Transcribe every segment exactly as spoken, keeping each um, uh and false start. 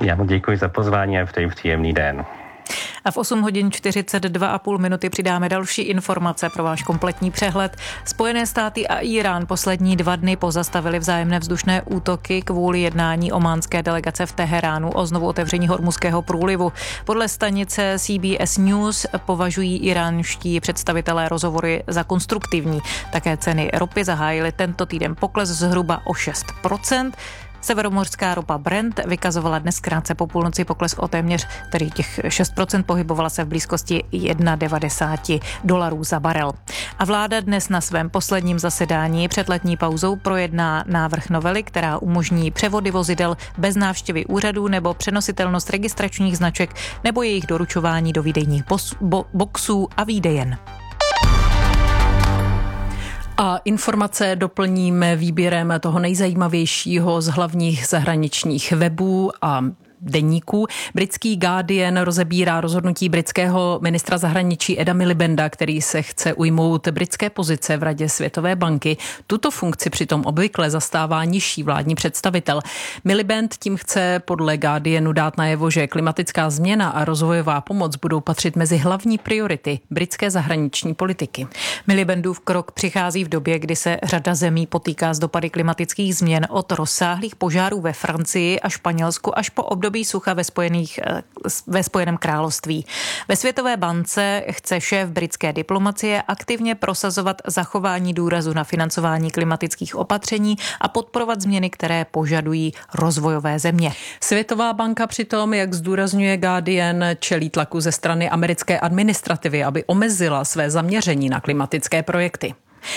Já mu děkuji za pozvání a přeji příjemný den. A v osm hodin čtyřicet dva a půl minuty přidáme další informace pro váš kompletní přehled. Spojené státy a Irán poslední dva dny pozastavili vzájemné vzdušné útoky kvůli jednání ománské delegace v Teheránu o znovu otevření Hormuzského průlivu. Podle stanice C B S News považují iránští představitelé rozhovory za konstruktivní. Také ceny ropy zahájily tento týden pokles zhruba o šest procent. Severomořská ropa Brent vykazovala dnes krátce po půlnoci pokles o téměř, tedy těch šest procent, pohybovala se v blízkosti devadesát jedna dolarů za barel. A vláda dnes na svém posledním zasedání před letní pauzou projedná návrh novely, která umožní převody vozidel bez návštěvy úřadů nebo přenositelnost registračních značek nebo jejich doručování do výdejních bos- bo- boxů a výdejen. A informace doplníme výběrem toho nejzajímavějšího z hlavních zahraničních webů a deníků. Britský Guardian rozebírá rozhodnutí britského ministra zahraničí Eda Milibanda, který se chce ujmout britské pozice v Radě Světové banky. Tuto funkci přitom obvykle zastává nižší vládní představitel. Miliband tím chce podle Guardianu dát najevo, že klimatická změna a rozvojová pomoc budou patřit mezi hlavní priority britské zahraniční politiky. Milibandův krok přichází v době, kdy se řada zemí potýká s dopady klimatických změn od rozsáhlých požárů ve Francii a Španělsku až po období sucha ve, spojených, ve Spojeném království. Ve Světové bance chce šéf britské diplomacie aktivně prosazovat zachování důrazu na financování klimatických opatření a podporovat změny, které požadují rozvojové země. Světová banka přitom, jak zdůrazňuje Guardian, čelí tlaku ze strany americké administrativy, aby omezila své zaměření na klimatické projekty.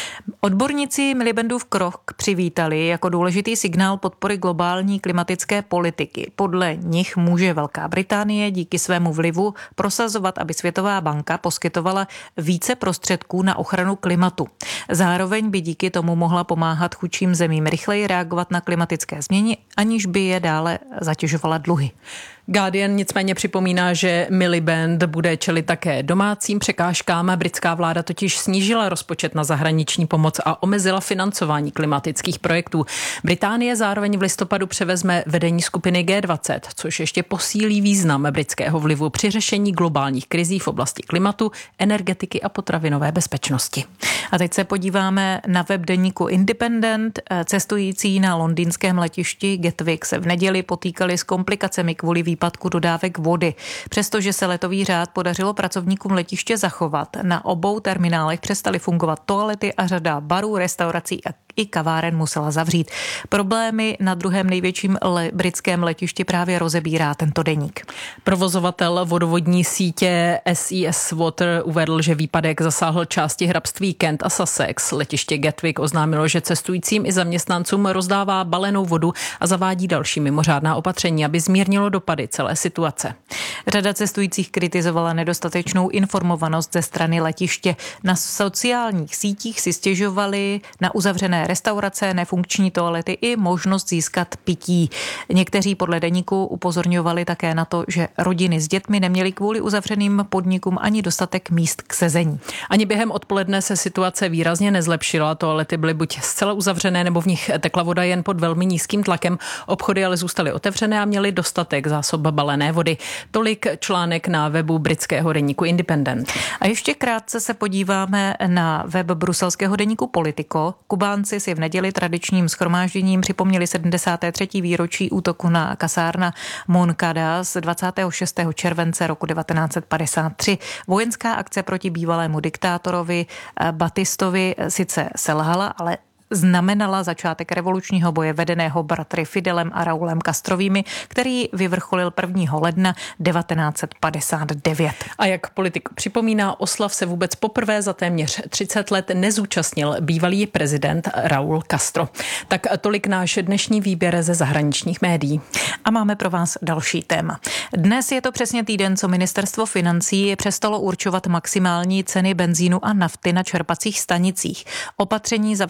Odborníci Milibandův krok přivítali jako důležitý signál podpory globální klimatické politiky. Podle nich může Velká Británie díky svému vlivu prosazovat, aby Světová banka poskytovala více prostředků na ochranu klimatu. Zároveň by díky tomu mohla pomáhat chudším zemím rychleji reagovat na klimatické změny, aniž by je dále zatěžovala dluhy. Guardian nicméně připomíná, že Miliband bude čelit také domácím překážkám. Britská vláda totiž snížila rozpočet na zahraniční pomoc a omezila financování klimatických projektů. Británie zároveň v listopadu převezme vedení skupiny G dvacet, což ještě posílí význam britského vlivu při řešení globálních krizí v oblasti klimatu, energetiky a potravinové bezpečnosti. A teď se podíváme na web deníku Independent. Cestující na londýnském letišti Gatwick se v neděli potýkali s komplikacemi kvůli výpadku dodávek vody. Přestože se letový řád podařilo pracovníkům letiště zachovat, na obou terminálech přestaly fungovat toalety a řada barů, restaurací a i kaváren musela zavřít. Problémy na druhém největším le- britském letišti právě rozebírá tento deník. Provozovatel vodovodní sítě S E S Water uvedl, že výpadek zasáhl části hrabství Kent a Sussex. Letiště Gatwick oznámilo, že cestujícím i zaměstnancům rozdává balenou vodu a zavádí další mimořádná opatření, aby zmírnilo dopady celé situace. Řada cestujících kritizovala nedostatečnou informovanost ze strany letiště. Na sociálních sítích si stěžovali na uzavřené restaurace, nefunkční toalety i možnost získat pití. Někteří podle deníku upozorňovali také na to, že rodiny s dětmi neměly kvůli uzavřeným podnikům ani dostatek míst k sezení. Ani během odpoledne se situace výrazně nezlepšila. Toalety byly buď zcela uzavřené, nebo v nich tekla voda jen pod velmi nízkým tlakem. Obchody ale zůstaly otevřené a měly dostatek zásob balené vody. Tolik článek na webu britského deníku Independent. A ještě krátce se podíváme na web bruselského deníku Politico. Kubánci si v neděli tradičním shromážděním připomněli sedmdesáté třetí výročí útoku na kasárna Moncada z dvacátého šestého července roku devatenáct set padesát tři. Vojenská akce proti bývalému diktátorovi Batistovi sice selhala, ale znamenala začátek revolučního boje vedeného bratry Fidelem a Raulem Castrovými, který vyvrcholil prvního ledna devatenáct set padesát devět. A jak Politik připomíná, oslav se vůbec poprvé za téměř třicet let nezúčastnil bývalý prezident Raul Castro. Tak tolik náš dnešní výběr ze zahraničních médií. A máme pro vás další téma. Dnes je to přesně týden, co ministerstvo financí přestalo určovat maximální ceny benzínu a nafty na čerpacích stanicích. Opatření zavedla vláda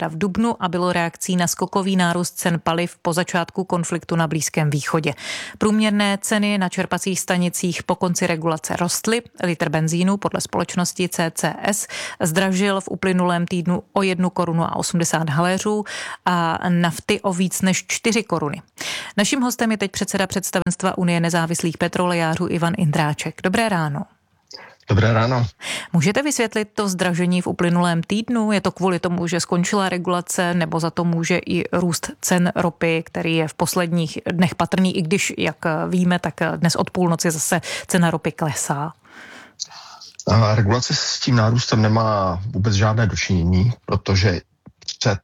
vláda v dubnu a bylo reakcí na skokový nárůst cen paliv po začátku konfliktu na Blízkém východě. Průměrné ceny na čerpacích stanicích po konci regulace rostly. Litr benzínu podle společnosti C C S zdražil v uplynulém týdnu o jednu korunu a osmdesát haléřů a nafty o víc než čtyři koruny. Naším hostem je teď předseda představenstva Unie nezávislých petrolejářů Ivan Indráček. Dobré ráno. Dobré ráno. Můžete vysvětlit to zdražení v uplynulém týdnu? Je to kvůli tomu, že skončila regulace, nebo za to může i růst cen ropy, který je v posledních dnech patrný, i když, jak víme, tak dnes od půlnoci zase cena ropy klesá? A regulace s tím nárůstem nemá vůbec žádné dočinění, protože před,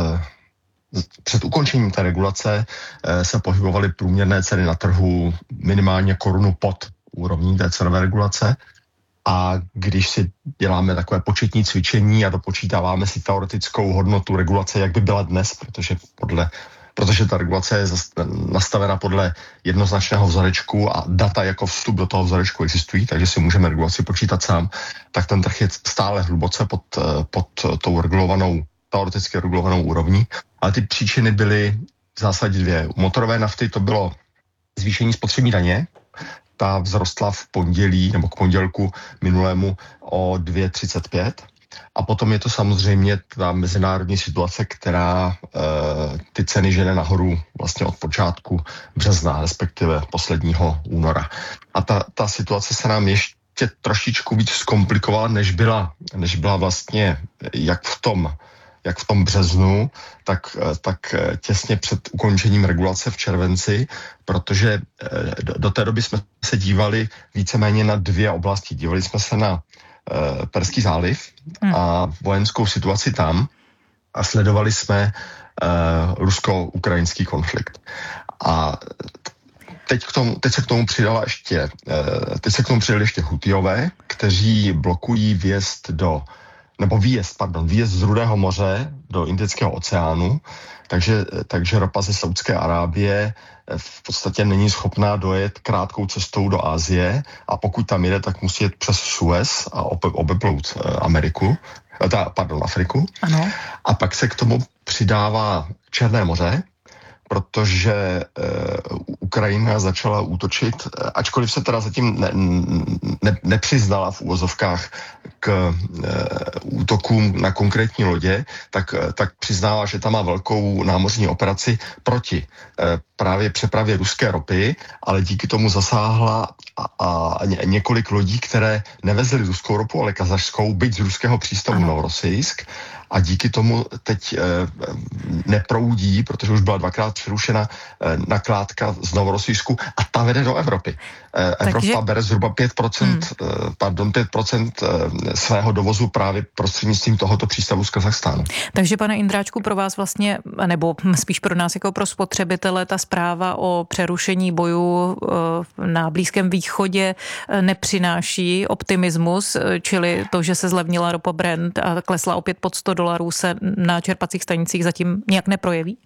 před ukončením té regulace se pohybovaly průměrné ceny na trhu minimálně korunu pod úrovní té cenové regulace. A když si děláme takové početní cvičení a dopočítáváme si teoretickou hodnotu regulace, jak by byla dnes, protože, podle, protože ta regulace je nastavena podle jednoznačného vzorečku a data jako vstup do toho vzorečku existují, takže si můžeme regulaci počítat sám, tak ten trh je stále hluboce pod, pod tou regulovanou, teoreticky regulovanou úrovní. Ale ty příčiny byly v zásadě dvě. U motorové nafty to bylo zvýšení spotřební daně. Ta vzrostla v pondělí nebo k pondělku minulému o dvě celá třicet pět. A potom je to samozřejmě ta mezinárodní situace, která e, ty ceny žene nahoru vlastně od počátku března, respektive posledního února. A ta, ta situace se nám ještě trošičku víc zkomplikovala, než byla, než byla vlastně jak v tom jak v tom březnu, tak, tak těsně před ukončením regulace v červenci, protože do, do té doby jsme se dívali víceméně na dvě oblasti. Dívali jsme se na uh, Perský záliv hmm. a vojenskou situaci tam a sledovali jsme uh, rusko-ukrajinský konflikt. A teď, k tomu, teď se k tomu přidala ještě, uh, teď se k tomu přidali ještě Hutijové, kteří blokují vjezd do nebo výjezd, pardon, výjezd z Rudého moře do Indického oceánu, takže, takže ropa ze Saúdské Arábie v podstatě není schopná dojet krátkou cestou do Asie a pokud tam jede, tak musí jet přes Suez a obe, obeplout Ameriku, ta, pardon, Afriku. Ano. A pak se k tomu přidává Černé moře, protože e, Ukrajina začala útočit, ačkoliv se teda zatím ne, ne, nepřiznala v úvozovkách k e, útokům na konkrétní lodě, tak, tak přiznává, že tam má velkou námořní operaci proti e, právě přepravě ruské ropy, ale díky tomu zasáhla a, a několik lodí, které nevezly ruskou ropu, ale kazašskou, byť z ruského přístavu Novorossijsk. A díky tomu teď e, neproudí, protože už byla dvakrát přerušena e, nakládka z Novorossijsku a ta vede do Evropy. E, Evropa Takže... bere zhruba pět procent, hmm. e, pardon, pět procent e, svého dovozu právě prostřednictvím tohoto přístavu z Kazachstánu. Takže, pane Indráčku, pro vás vlastně, nebo spíš pro nás jako pro spotřebitele, ta zpráva o přerušení bojů e, na Blízkém východě nepřináší optimismus, čili to, že se zlevnila ropa Brent a klesla opět pod sto dolarů, se na čerpacích stanicích zatím nějak neprojeví?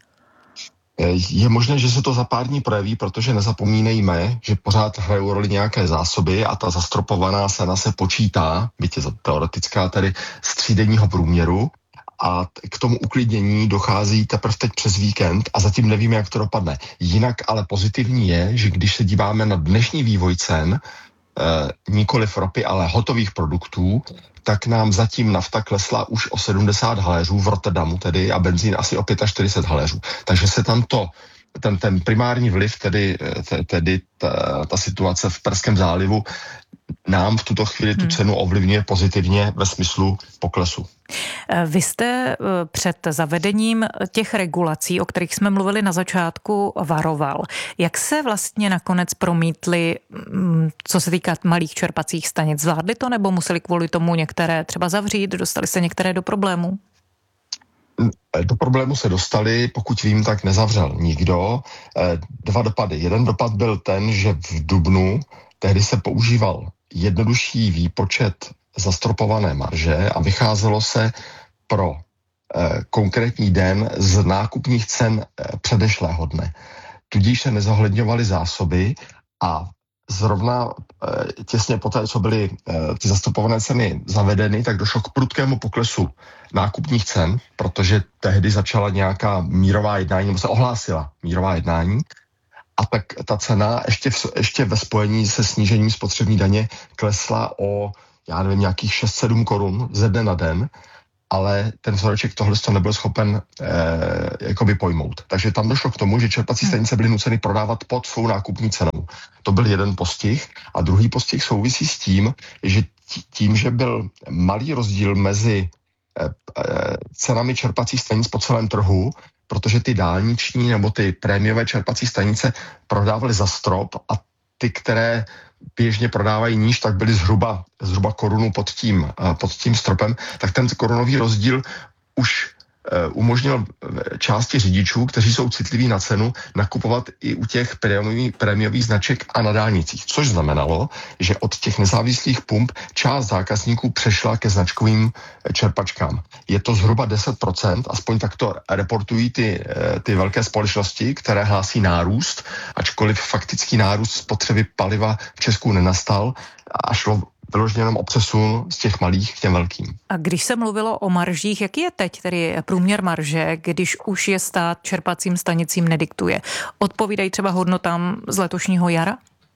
Je možné, že se to za pár dní projeví, protože nezapomínejme, že pořád hrajou roli nějaké zásoby a ta zastropovaná cena se počítá, byť je teoretická tedy z třídenního průměru a k tomu uklidnění dochází teprve teď přes víkend a zatím nevíme, jak to dopadne. Jinak ale pozitivní je, že když se díváme na dnešní vývoj cen, eh, nikoliv ropy, ale hotových produktů, tak nám zatím nafta klesla už o sedmdesát haléřů v Rotterdamu tedy a benzín asi o čtyřicet pět haléřů. Takže se tam to, ten, ten primární vliv, tedy, tedy ta, ta situace v Perském zálivu, nám v tuto chvíli tu cenu ovlivňuje pozitivně ve smyslu poklesu. Vy jste před zavedením těch regulací, o kterých jsme mluvili na začátku, varoval. Jak se vlastně nakonec promítly, co se týká malých čerpacích stanic? Zvládli to nebo museli kvůli tomu některé třeba zavřít? Dostali se některé do problémů? Do problému se dostali, pokud vím, tak nezavřel nikdo. Dva dopady. Jeden dopad byl ten, že v dubnu tehdy se používal jednodušší výpočet zastropované marže a vycházelo se pro eh, konkrétní den z nákupních cen eh, předešlého dne. Tudíž se nezohledňovaly zásoby a zrovna těsně poté, co byly ty zastropované ceny zavedeny, tak došlo k prudkému poklesu nákupních cen, protože tehdy začala nějaká mírová jednání, nebo se ohlásila mírová jednání. A tak ta cena ještě, v, ještě ve spojení se snížením spotřební daně klesla o, já nevím, nějakých šest sedm korun ze dne na den, ale ten vzoreček tohle to nebyl schopen eh, jakoby pojmout. Takže tam došlo k tomu, že čerpací stanice byly nuceny prodávat pod svou nákupní cenou. To byl jeden postih. A druhý postih souvisí s tím, že tím, že byl malý rozdíl mezi eh, eh, cenami čerpacích stanic po celém trhu, protože ty dálniční nebo ty prémiové čerpací stanice prodávaly za strop a ty, které běžně prodávají níž, tak byly zhruba, zhruba korunu pod tím, pod tím stropem, tak ten korunový rozdíl už umožnil části řidičů, kteří jsou citliví na cenu, nakupovat i u těch prémiových, prémiových značek a na dálnicích. Což znamenalo, že od těch nezávislých pump část zákazníků přešla ke značkovým čerpačkám. Je to zhruba deset procent, aspoň takto reportují ty, ty velké společnosti, které hlásí nárůst, ačkoliv faktický nárůst spotřeby paliva v Česku nenastal a šlo vyloženě jenom o přesun z těch malých k těm velkým. A když se mluvilo o maržích, jaký je teď tedy průměr marže, když už je stát čerpacím stanicím nediktuje? Odpovídají třeba hodnotám z letošního jara?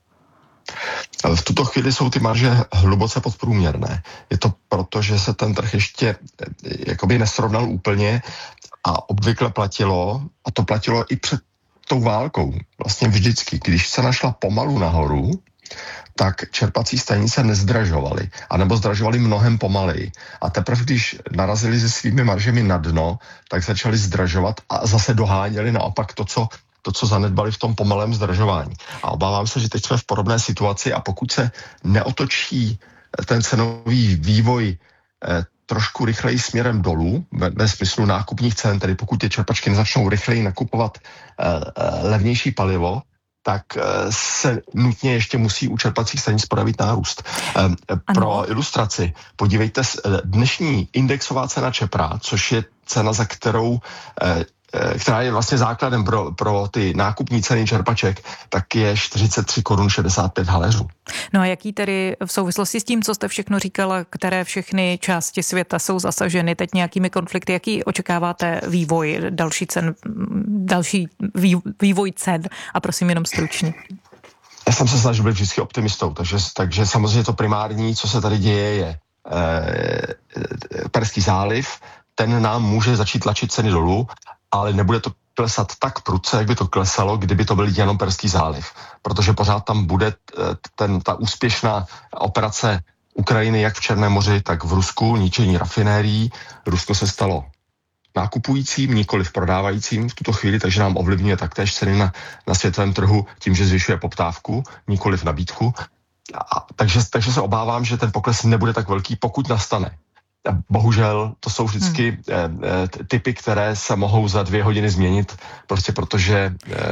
V tuto chvíli jsou ty marže hluboce podprůměrné. Je to proto, že se ten trh ještě jakoby nesrovnal úplně a obvykle platilo, a to platilo i před tou válkou, vlastně vždycky, když se našla pomalu nahoru, tak čerpací stanice nezdražovaly, anebo zdražovaly mnohem pomaleji. A teprve, když narazili se svými maržemi na dno, tak začali zdražovat a zase doháněli naopak to, co, to, co zanedbali v tom pomalém zdražování. A obávám se, že teď jsme v podobné situaci a pokud se neotočí ten cenový vývoj eh, trošku rychleji směrem dolů, ve, ve smyslu nákupních cen, tedy pokud ty čerpačky nezačnou rychleji nakupovat eh, eh, levnější palivo, tak se nutně ještě musí u čerpacích stanic podavit nárůst. Pro ano. ilustraci, podívejte, dnešní indexová cena Čepra, což je cena, za kterou, která je vlastně základem pro, pro ty nákupní ceny čerpaček, tak je čtyřicet tři korun šedesát pět haléřů. No a jaký tedy v souvislosti s tím, co jste všechno říkala, které všechny části světa jsou zasaženy teď nějakými konflikty, jaký očekáváte vývoj, další cen, další vývoj cen a prosím jenom stručně. Já jsem se snažil být vždycky optimistou, takže, takže samozřejmě to primární, co se tady děje, je e, Perský záliv, ten nám může začít tlačit ceny dolů, ale nebude to klesat tak prudce, jak by to klesalo, kdyby to byl jenom Perský záliv. Protože pořád tam bude ten, ta úspěšná operace Ukrajiny jak v Černém moři, tak v Rusku, ničení rafinérií. Rusko se stalo nákupujícím, nikoliv prodávajícím v tuto chvíli, takže nám ovlivňuje taktéž ceny na, na světovém trhu tím, že zvyšuje poptávku, nikoliv nabídku. A, takže, takže se obávám, že ten pokles nebude tak velký, pokud nastane. Bohužel to jsou vždycky hmm. e, typy, které se mohou za dvě hodiny změnit, prostě protože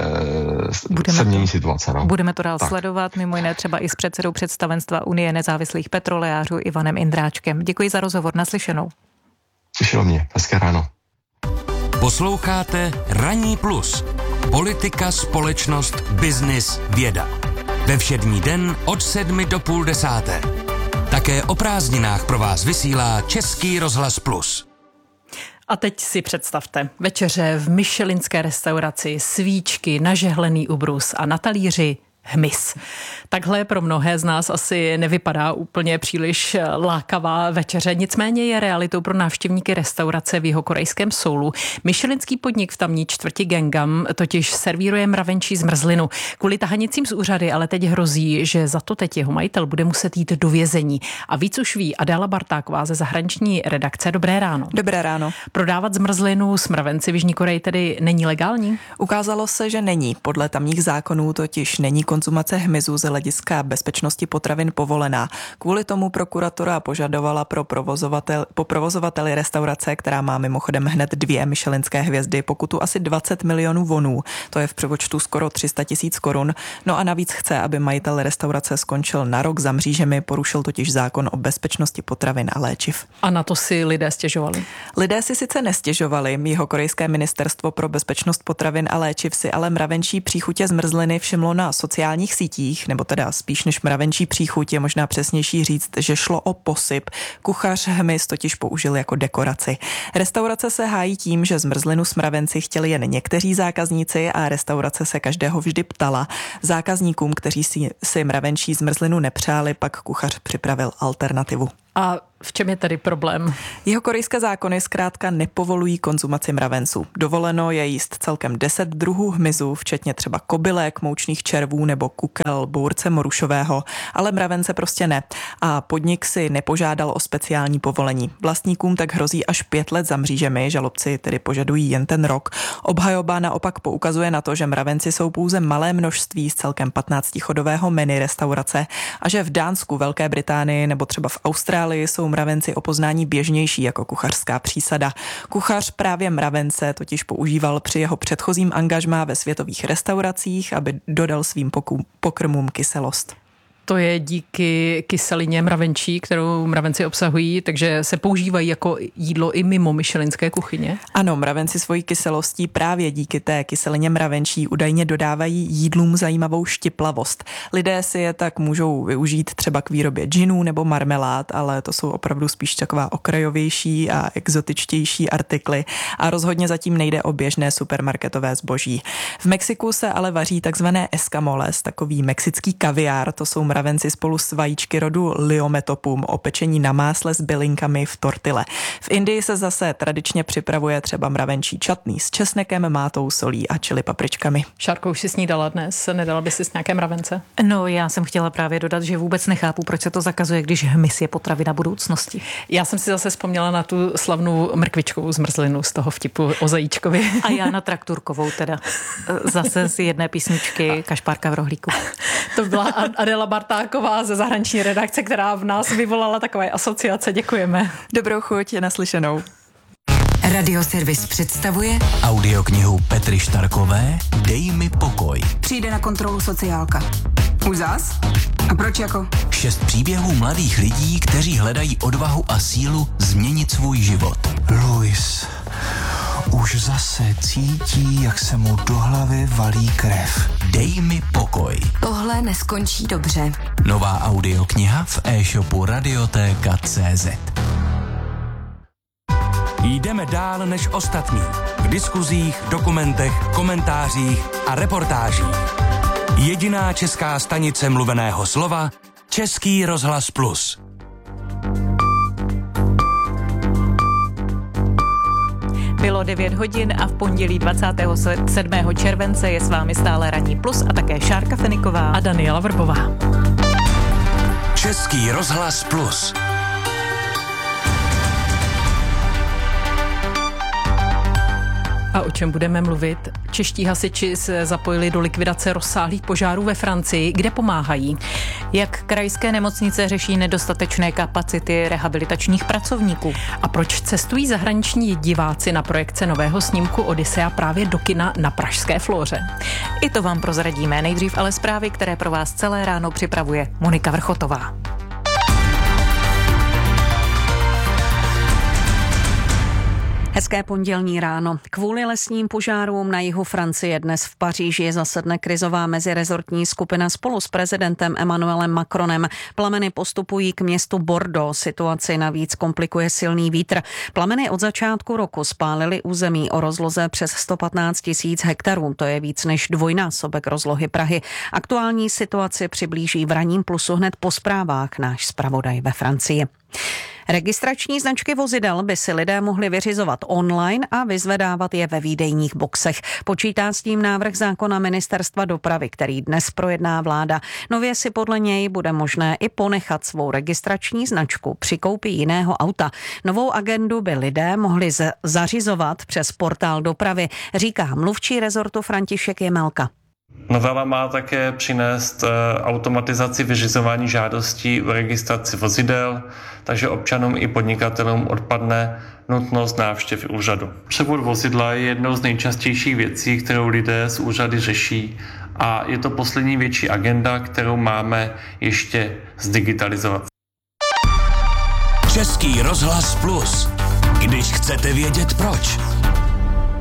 e, se mění situace. No. Budeme to dál tak. sledovat, mimo jiné třeba i s předsedou představenstva Unie nezávislých petrolejářů Ivanem Indráčkem. Děkuji za rozhovor, naslyšenou. Slyšelo mě, hezké ráno. Posloucháte Ranní plus. Politika, společnost, biznis, věda. Ve všední den od sedmi do půl desáté. Také o prázdninách pro vás vysílá Český rozhlas Plus. A teď si představte, večeře v michelinské restauraci, svíčky, nažehlený ubrus a na talíři hmyz. Takhle pro mnohé z nás asi nevypadá úplně příliš lákavá večeře, nicméně je realitou pro návštěvníky restaurace v jihokorejském Soulu. Michelinský podnik v tamní čtvrti Gangnam totiž servíruje mravenčí zmrzlinu. Kvůli tahanicím z úřady ale teď hrozí, že za to teď jeho majitel bude muset jít do vězení. A víc už ví Adéla Bartáková ze zahraniční redakce. Dobré ráno. Dobré ráno. Prodávat zmrzlinu s mravenci v Jižní Koreji tedy není legální? Ukázalo se, že není. Podle tamních zákonů totiž není konzumace hmyzu z hlediska bezpečnosti potravin povolená. Kvůli tomu prokuratura požadovala pro provozovatel, po provozovateli restaurace, která má mimochodem hned dvě michelinské hvězdy, pokutu asi dvacet milionů vonů. To je v přepočtu skoro tři sta tisíc korun. No a navíc chce, aby majitel restaurace skončil na rok za mřížemi, porušil totiž zákon o bezpečnosti potravin a léčiv. A na to si lidé stěžovali? Lidé si sice nestěžovali. Jihokorejské ministerstvo pro bezpečnost potravin a léčiv si ale mravenčí příchutě zmrzliny všimlo na sociálních sociálních sítích, nebo teda spíš než mravenčí příchuť, je možná přesnější říct, že šlo o posyp. Kuchař hmyz totiž použil jako dekoraci. Restaurace se hájí tím, že zmrzlinu s mravenci chtěli jen někteří zákazníci a restaurace se každého vždy ptala. Zákazníkům, kteří si, si mravenčí zmrzlinu nepřáli, pak kuchař připravil alternativu. A v čem je tady problém? Jeho korejské zákony zkrátka nepovolují konzumaci mravenců. Dovoleno je jíst celkem deset druhů hmyzu, včetně třeba kobylek, moučných červů nebo kukel, bource morušového, ale mravence prostě ne. A podnik si nepožádal o speciální povolení. Vlastníkům tak hrozí až pět let za mřížemi, žalobci tedy požadují jen ten rok. Obhajoba naopak poukazuje na to, že mravenci jsou pouze malé množství z celkem patnáctichodového menu restaurace a že v Dánsku, Velké Británii nebo třeba v Austrálii jsou mravenci o poznání běžnější jako kuchařská přísada. Kuchař právě mravence totiž používal při jeho předchozím angažmá ve světových restauracích, aby dodal svým pokrmům kyselost. To je díky kyselině mravenčí, kterou mravenci obsahují, takže se používají jako jídlo i mimo michelinské kuchyně? Ano, mravenci svojí kyselostí právě díky té kyselině mravenčí údajně dodávají jídlům zajímavou štiplavost. Lidé si je tak můžou využít třeba k výrobě džinů nebo marmelád, ale to jsou opravdu spíš taková okrajovější a exotičtější artikly a rozhodně zatím nejde o běžné supermarketové zboží. V Mexiku se ale vaří takzvané escamoles, takový mexický kaviár, to jsou mravenci spolu s vajíčky rodu Liometopum, opečení na másle s bylinkami v tortile. V Indii se zase tradičně připravuje třeba mravenčí čatný s česnekem, mátou, solí a čili papričkami. Šárko, už jsi snídala dnes? Nedala by si nějaké mravence? No, já jsem chtěla právě dodat, že vůbec nechápu, proč se to zakazuje, když hmyz je potravina budoucnosti. Já jsem si zase vzpomněla na tu slavnou mrkvičkovou zmrzlinu z toho vtipu o zajíčkovi. A já na trakturkovou teda. Zase z jedné písničky Kašpárka v rohlíku. To byla Adela Bartáková ze zahraniční redakce, která v nás vyvolala takové asociace. Děkujeme. Dobrou chuť, naslyšenou. Radioservis představuje Audioknihu Petry Štarkové Dej mi pokoj. Přijde na kontrolu sociálka. Už zas? A proč jako? Šest příběhů mladých lidí, kteří hledají odvahu a sílu změnit svůj život. Luis už zase cítí, jak se mu do hlavy valí krev. Dej mi pokoj. Tohle neskončí dobře. Nová audiokniha v e-shopu Radiotéka tečka cé zet. Jdeme dál než ostatní. V diskuzích, dokumentech, komentářích a reportážích. Jediná česká stanice mluveného slova Český rozhlas Plus. Bylo devět hodin a v pondělí dvacátého sedmého července je s vámi stále Ranní Plus a také Šárka Feniková a Daniela Vrbová. Český rozhlas Plus. A o čem budeme mluvit? Čeští hasiči se zapojili do likvidace rozsáhlých požárů ve Francii, kde pomáhají. Jak krajské nemocnice řeší nedostatečné kapacity rehabilitačních pracovníků. A proč cestují zahraniční diváci na projekce nového snímku Odyssea právě do kina na pražské Flóře? I to vám prozradíme. Nejdřív ale zprávy, které pro vás celé ráno připravuje Monika Vrchotová. Hezké pondělní ráno. Kvůli lesním požárům na jihu Francie dnes v Paříži zasedne krizová mezirezortní skupina spolu s prezidentem Emmanuelem Macronem. Plameny postupují k městu Bordeaux. Situaci navíc komplikuje silný vítr. Plameny od začátku roku spálily území o rozloze přes sto patnáct tisíc hektarů. To je víc než dvojnásobek rozlohy Prahy. Aktuální situaci přiblíží v Ranním Plusu hned po zprávách náš zpravodaj ve Francii. Registrační značky vozidel by si lidé mohli vyřizovat online a vyzvedávat je ve výdejních boxech. Počítá s tím návrh zákona Ministerstva dopravy, který dnes projedná vláda. Nově si podle něj bude možné i ponechat svou registrační značku při koupi jiného auta. Novou agendu by lidé mohli z- zařizovat přes portál dopravy, říká mluvčí rezortu František Jemelka. Novela má také přinést automatizaci vyřizování žádostí o registraci vozidel, takže občanům i podnikatelům odpadne nutnost návštěv úřadu. Převod vozidla je jednou z nejčastějších věcí, kterou lidé z úřady řeší, a je to poslední větší agenda, kterou máme ještě zdigitalizovat. Český rozhlas Plus. Když chcete vědět proč.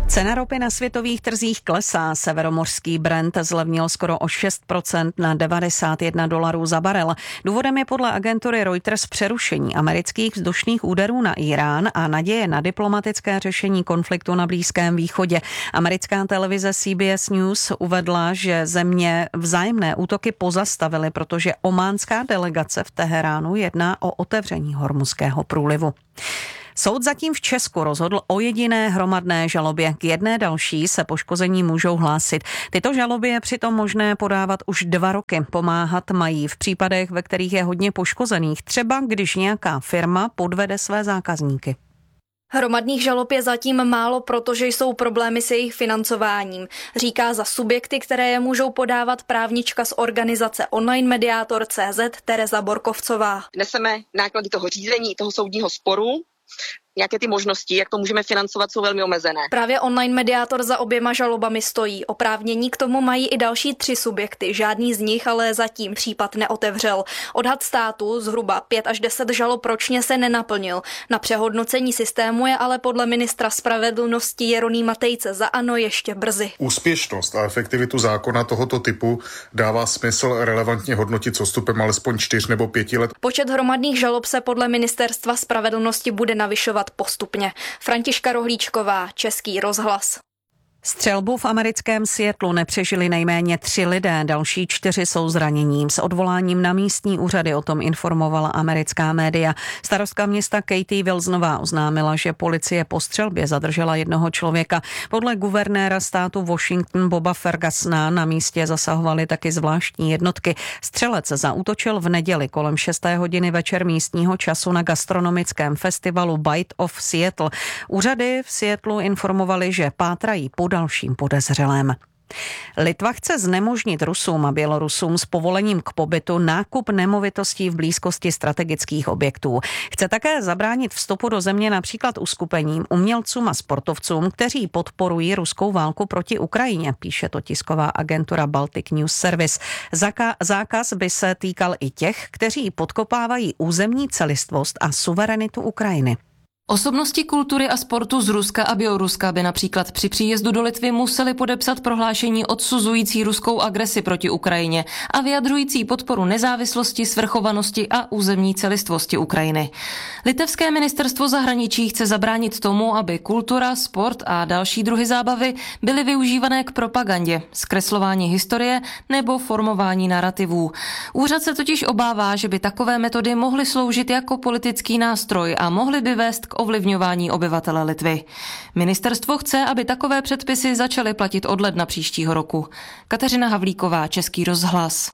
Cena ropy na světových trzích klesá. Severomořský Brent zlevnil skoro o šest procent na devadesát jedna dolarů za barel. Důvodem je podle agentury Reuters přerušení amerických vzdušných úderů na Irán a naděje na diplomatické řešení konfliktu na Blízkém východě. Americká televize C B S News uvedla, že země vzájemné útoky pozastavily, protože ománská delegace v Teheránu jedná o otevření Hormuzského průlivu. Soud zatím v Česku rozhodl o jediné hromadné žalobě. K jedné další se poškození můžou hlásit. Tyto žaloby je přitom možné podávat už dva roky. Pomáhat mají v případech, ve kterých je hodně poškozených, třeba když nějaká firma podvede své zákazníky. Hromadných žalob je zatím málo, protože jsou problémy s jejich financováním, říká za subjekty, které je můžou podávat právnička z organizace Online Mediátor tečka cé zet Tereza Borkovcová. Neseme náklady toho řízení, toho soudního sporu. Nějaké ty možnosti, jak to můžeme financovat, jsou velmi omezené. Právě Online Mediátor za oběma žalobami stojí. Oprávnění k tomu mají i další tři subjekty. Žádný z nich ale zatím případ neotevřel. Odhad státu zhruba pět až deset žalob ročně se nenaplnil. Na přehodnocení systému je ale podle ministra spravedlnosti Jeronýma Tejce za ANO ještě brzy. Úspěšnost a efektivitu zákona tohoto typu dává smysl relevantně hodnotit s odstupem alespoň čtyř nebo pěti let. Počet hromadných žalob se podle ministerstva spravedlnosti bude navyšovat postupně. Františka Rohlíčková, Český rozhlas. Střelbu v americkém Seattlu nepřežili nejméně tři lidé, další čtyři jsou zranění. S odvoláním na místní úřady o tom informovala americká média. Starostka města Katie Wilsonová oznámila, že policie po střelbě zadržela jednoho člověka. Podle guvernéra státu Washington Boba Fergusona na místě zasahovaly taky zvláštní jednotky. Střelec zaútočil v neděli kolem šesté hodiny večer místního času na gastronomickém festivalu Bite of Seattle. Úřady v Seattlu informovali, že pátrají po dalším podezřelém. Litva chce znemožnit Rusům a Bělorusům s povolením k pobytu nákup nemovitostí v blízkosti strategických objektů. Chce také zabránit vstupu do země například uskupením, umělcům a sportovcům, kteří podporují ruskou válku proti Ukrajině, píše to tisková agentura Baltic News Service. Zaka- zákaz by se týkal i těch, kteří podkopávají územní celistvost a suverenitu Ukrajiny. Osobnosti kultury a sportu z Ruska a Běloruska by například při příjezdu do Litvy museli podepsat prohlášení odsuzující ruskou agresi proti Ukrajině a vyjadřující podporu nezávislosti, svrchovanosti a územní celistvosti Ukrajiny. Litevské ministerstvo zahraničí chce zabránit tomu, aby kultura, sport a další druhy zábavy byly využívané k propagandě, zkreslování historie nebo formování narrativů. Úřad se totiž obává, že by takové metody mohly sloužit jako politický nástroj a mohly by vést k ovlivňování obyvatele Litvy. Ministerstvo chce, aby takové předpisy začaly platit od ledna příštího roku. Kateřina Havlíková, Český rozhlas.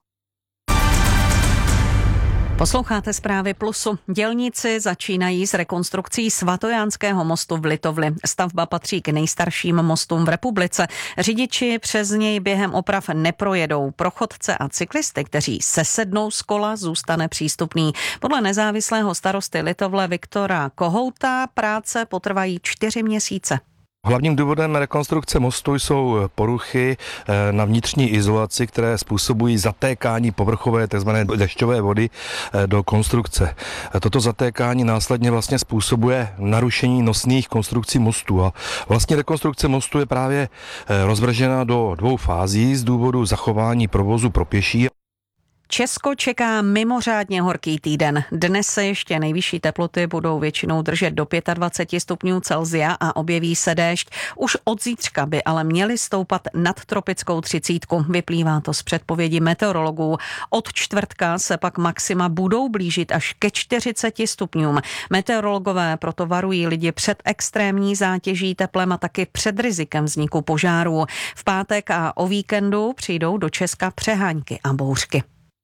Posloucháte zprávy Plusu. Dělníci začínají s rekonstrukcí Svatojánského mostu v Litovli. Stavba patří k nejstarším mostům v republice. Řidiči přes něj během oprav neprojedou. Pro chodce a cyklisty, kteří sesednou z kola, zůstane přístupný. Podle nezávislého starosty Litovle Viktora Kohouta práce potrvají čtyři měsíce. Hlavním důvodem rekonstrukce mostu jsou poruchy na vnitřní izolaci, které způsobují zatékání povrchové tzv. Dešťové vody do konstrukce. Toto zatékání následně vlastně způsobuje narušení nosných konstrukcí mostu a vlastně rekonstrukce mostu je právě rozvržena do dvou fází z důvodu zachování provozu pro pěší. Česko čeká mimořádně horký týden. Dnes se ještě nejvyšší teploty budou většinou držet do dvacet pět stupňů Celsia a objeví se déšť. Už od zítřka by ale měly stoupat nad tropickou třicítku. Vyplývá to z předpovědi meteorologů. Od čtvrtka se pak maxima budou blížit až ke čtyřiceti stupňům. Meteorologové proto varují lidi před extrémní zátěží teplem a taky před rizikem vzniku požárů. V pátek a o víkendu přijdou do Česka přehánky a bouřky.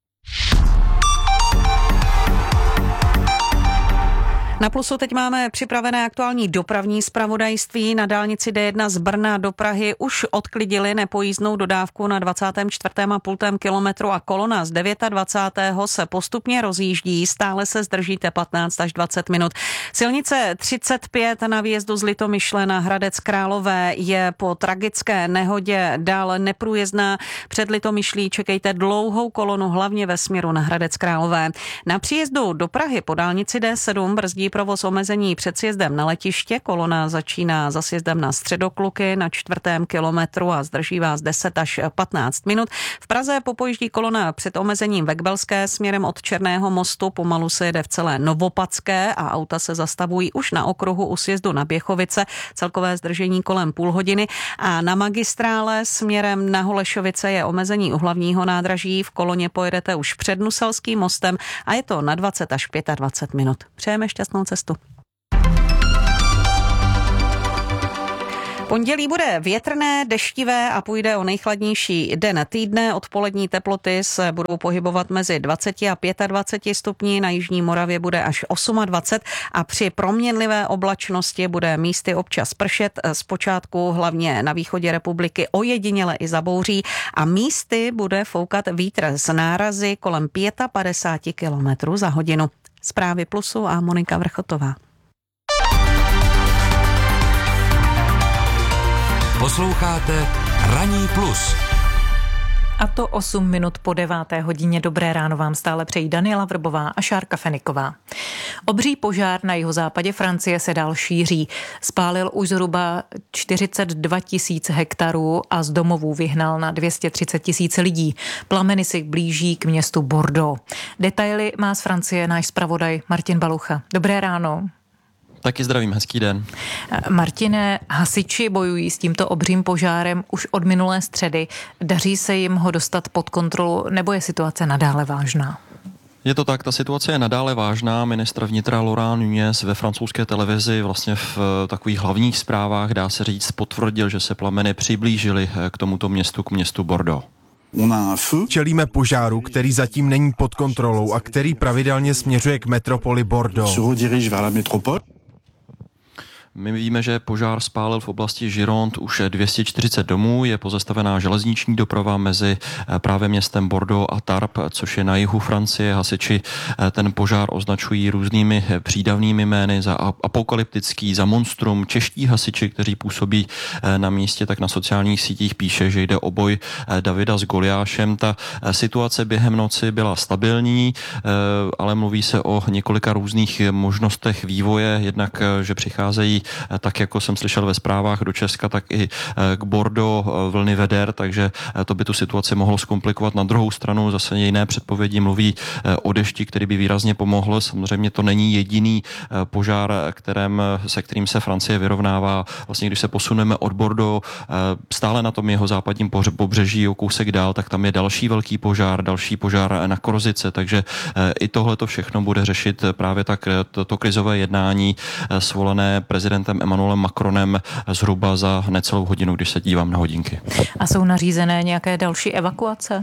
Na Plusu teď máme připravené aktuální dopravní zpravodajství. Na dálnici D jedna z Brna do Prahy už odklidili nepojízdnou dodávku na dvacátém čtvrtém a půl kilometru a kolona z dvacátého devátého se postupně rozjíždí, stále se zdržíte patnáct až dvacet minut. Silnice třicet pět na výjezdu z Litomyšle na Hradec Králové je po tragické nehodě dál neprůjezdná. Před Litomyšlí čekejte dlouhou kolonu, hlavně ve směru na Hradec Králové. Na příjezdu do Prahy po dálnici D sedm brzdí řídí provoz omezení před sjezdem na letiště. Kolona začíná za sjezdem na Středokluky na čtvrtém kilometru a zdrží vás deset až patnáct minut. V Praze popojíždí kolona před omezením Vekbelské směrem od Černého mostu. Pomalu se jede v celé Novopadské a auta se zastavují už na okruhu u sjezdu na Běchovice. Celkové zdržení kolem půl hodiny. A na magistrále směrem na Holešovice je omezení u hlavního nádraží. V koloně pojedete už před Nuselským mostem a je to na dvacet až dvacet pět minut. Přejeme šťastnou cestu. Pondělí bude větrné, deštivé a půjde o nejchladnější den týdne. Odpolední teploty se budou pohybovat mezi dvacet a dvacet pět stupni, na jižní Moravě bude až dvacet osm a při proměnlivé oblačnosti bude místy občas pršet, zpočátku hlavně na východě republiky ojediněle i zabouří a místy bude foukat vítr z nárazy kolem padesát pět kilometrů za hodinu. Zprávy Plusu a Monika Vrchotová. Posloucháte Ranní plus. A to osm minut po deváté hodině. Dobré ráno vám stále přejí Daniela Vrbová a Šárka Feniková. Obří požár na jihozápadě Francie se dál šíří. Spálil už zhruba čtyřicet dva tisíc hektarů a z domovů vyhnal na dvě stě třicet tisíc lidí. Plameny se blíží k městu Bordeaux. Detaily má z Francie náš zpravodaj Martin Balucha. Dobré ráno. Taky zdravím, hezký den. Martine, hasiči bojují s tímto obřím požárem už od minulé středy. Daří se jim ho dostat pod kontrolu, nebo je situace nadále vážná? Je to tak, ta situace je nadále vážná. Ministr vnitra Laurent Nunez ve francouzské televizi vlastně v takových hlavních zprávách, dá se říct, potvrdil, že se plameny přiblížily k tomuto městu, k městu Bordeaux. Čelíme požáru, který zatím není pod kontrolou a který pravidelně směřuje k metropoli Bordeaux. My víme, že požár spálil v oblasti Gironde už dvě stě čtyřicet domů, je pozastavená železniční doprava mezi právě městem Bordeaux a Tarbes, což je na jihu Francie. Hasiči ten požár označují různými přídavnými jmény za apokalyptický, za monstrum. Čeští hasiči, kteří působí na místě, tak na sociálních sítích píše, že jde o boj Davida s Goliášem. Ta situace během noci byla stabilní, ale mluví se o několika různých možnostech vývoje, jednak, že přicházejí tak jako jsem slyšel ve zprávách do Česka, tak i k Bordeaux vlny veder, takže to by tu situaci mohlo zkomplikovat. Na druhou stranu zase jiné předpovědi mluví o dešti, který by výrazně pomohl. Samozřejmě to není jediný požár, kterém, se kterým se Francie vyrovnává. Vlastně když se posuneme od Bordeaux stále na tom jeho západním pobřeží o kousek dál, tak tam je další velký požár, další požár na Korzice, takže i tohle to všechno bude řešit právě tak to, to krizové jednání svolané prezidentem Emmanuelem Macronem zhruba za necelou hodinu, když se dívám na hodinky. A jsou nařízené nějaké další evakuace?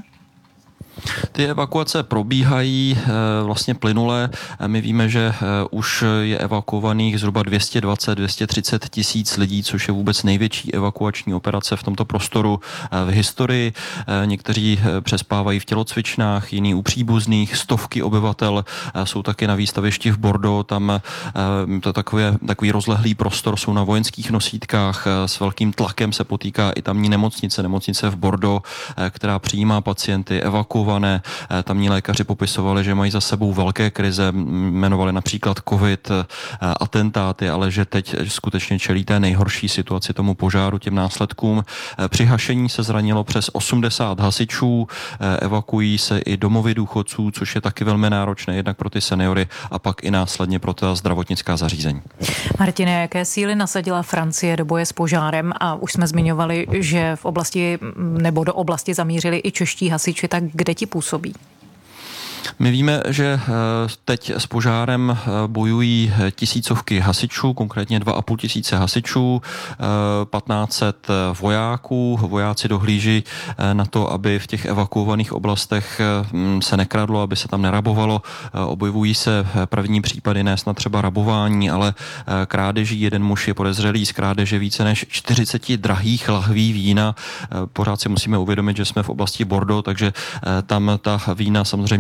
Ty evakuace probíhají vlastně plynule. My víme, že už je evakuovaných zhruba dvě stě dvacet až dvě stě třicet tisíc lidí, což je vůbec největší evakuační operace v tomto prostoru v historii. Někteří přespávají v tělocvičnách, jiní u příbuzných, stovky obyvatel jsou taky na výstavišti v Bordeaux. Tam to takové, takový rozlehlý prostor, jsou na vojenských nosítkách, s velkým tlakem se potýká i tamní nemocnice, nemocnice v Bordeaux, která přijímá pacienty, evakuované. Tamní lékaři popisovali, že mají za sebou velké krize, jmenovali například covid, atentáty, ale že teď skutečně čelí té nejhorší situaci, tomu požáru, těm následkům. Při hašení se zranilo přes osmdesát hasičů, evakuují se i domovy důchodců, což je taky velmi náročné, jednak pro ty seniory a pak i následně pro ta zdravotnická zařízení. Martine, jaké síly nasadila Francie do boje s požárem? A už jsme zmiňovali, že v oblasti nebo do oblasti zamířili i čeští hasiči, tak kde ti působí? My víme, že teď s požárem bojují tisícovky hasičů, konkrétně dva a půl tisíce hasičů, patnáct set vojáků. Vojáci dohlíží na to, aby v těch evakuovaných oblastech se nekradlo, aby se tam nerabovalo. Objevují se první případy, ne snad třeba rabování, ale krádeží. Jeden muž je podezřelý z krádeže více než čtyřicet drahých lahví vína. Pořád si musíme uvědomit, že jsme v oblasti Bordeaux, takže tam ta vína samozřejmě jsou.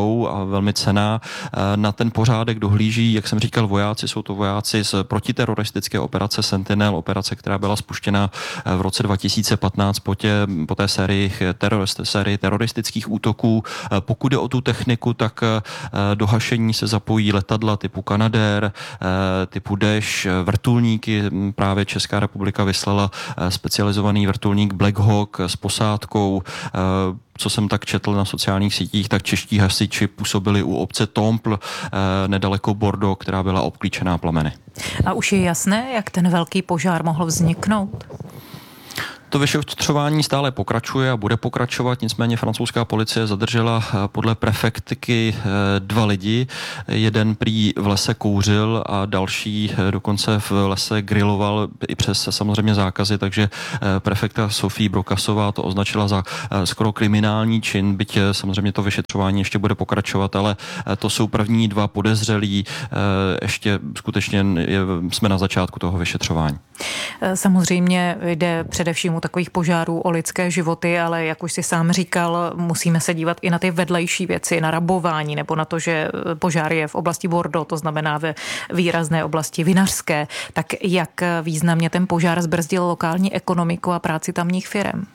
jsou a velmi cenná. Na ten pořádek dohlíží, jak jsem říkal, vojáci. Jsou to vojáci z protiteroristické operace Sentinel, operace, která byla spuštěna v roce dva tisíce patnáct po, tě, po té sérii, terorist, sérii teroristických útoků. Pokud jde o tu techniku, tak do hašení se zapojí letadla typu Canadair, typu Dash, vrtulníky. Právě Česká republika vyslala specializovaný vrtulník Black Hawk s posádkou. Co jsem tak četl na sociálních sítích, tak čeští hasiči působili u obce Tompl nedaleko Bordeaux, která byla obklíčená plameny. A už je jasné, jak ten velký požár mohl vzniknout? To vyšetřování stále pokračuje a bude pokračovat, nicméně francouzská policie zadržela podle prefektky dva lidi. Jeden prý v lese kouřil a další dokonce v lese griloval i přes samozřejmě zákazy, takže prefektka Sophie Brokasová to označila za skoro kriminální čin, byť samozřejmě to vyšetřování ještě bude pokračovat, ale to jsou první dva podezřelí, ještě skutečně jsme na začátku toho vyšetřování. Samozřejmě jde především u takových požárů o lidské životy, ale jak už si sám říkal, musíme se dívat i na ty vedlejší věci, na rabování nebo na to, že požár je v oblasti Bordeaux, to znamená ve výrazné oblasti vinařské. Tak jak významně ten požár zbrzdil lokální ekonomiku a práci tamních firem?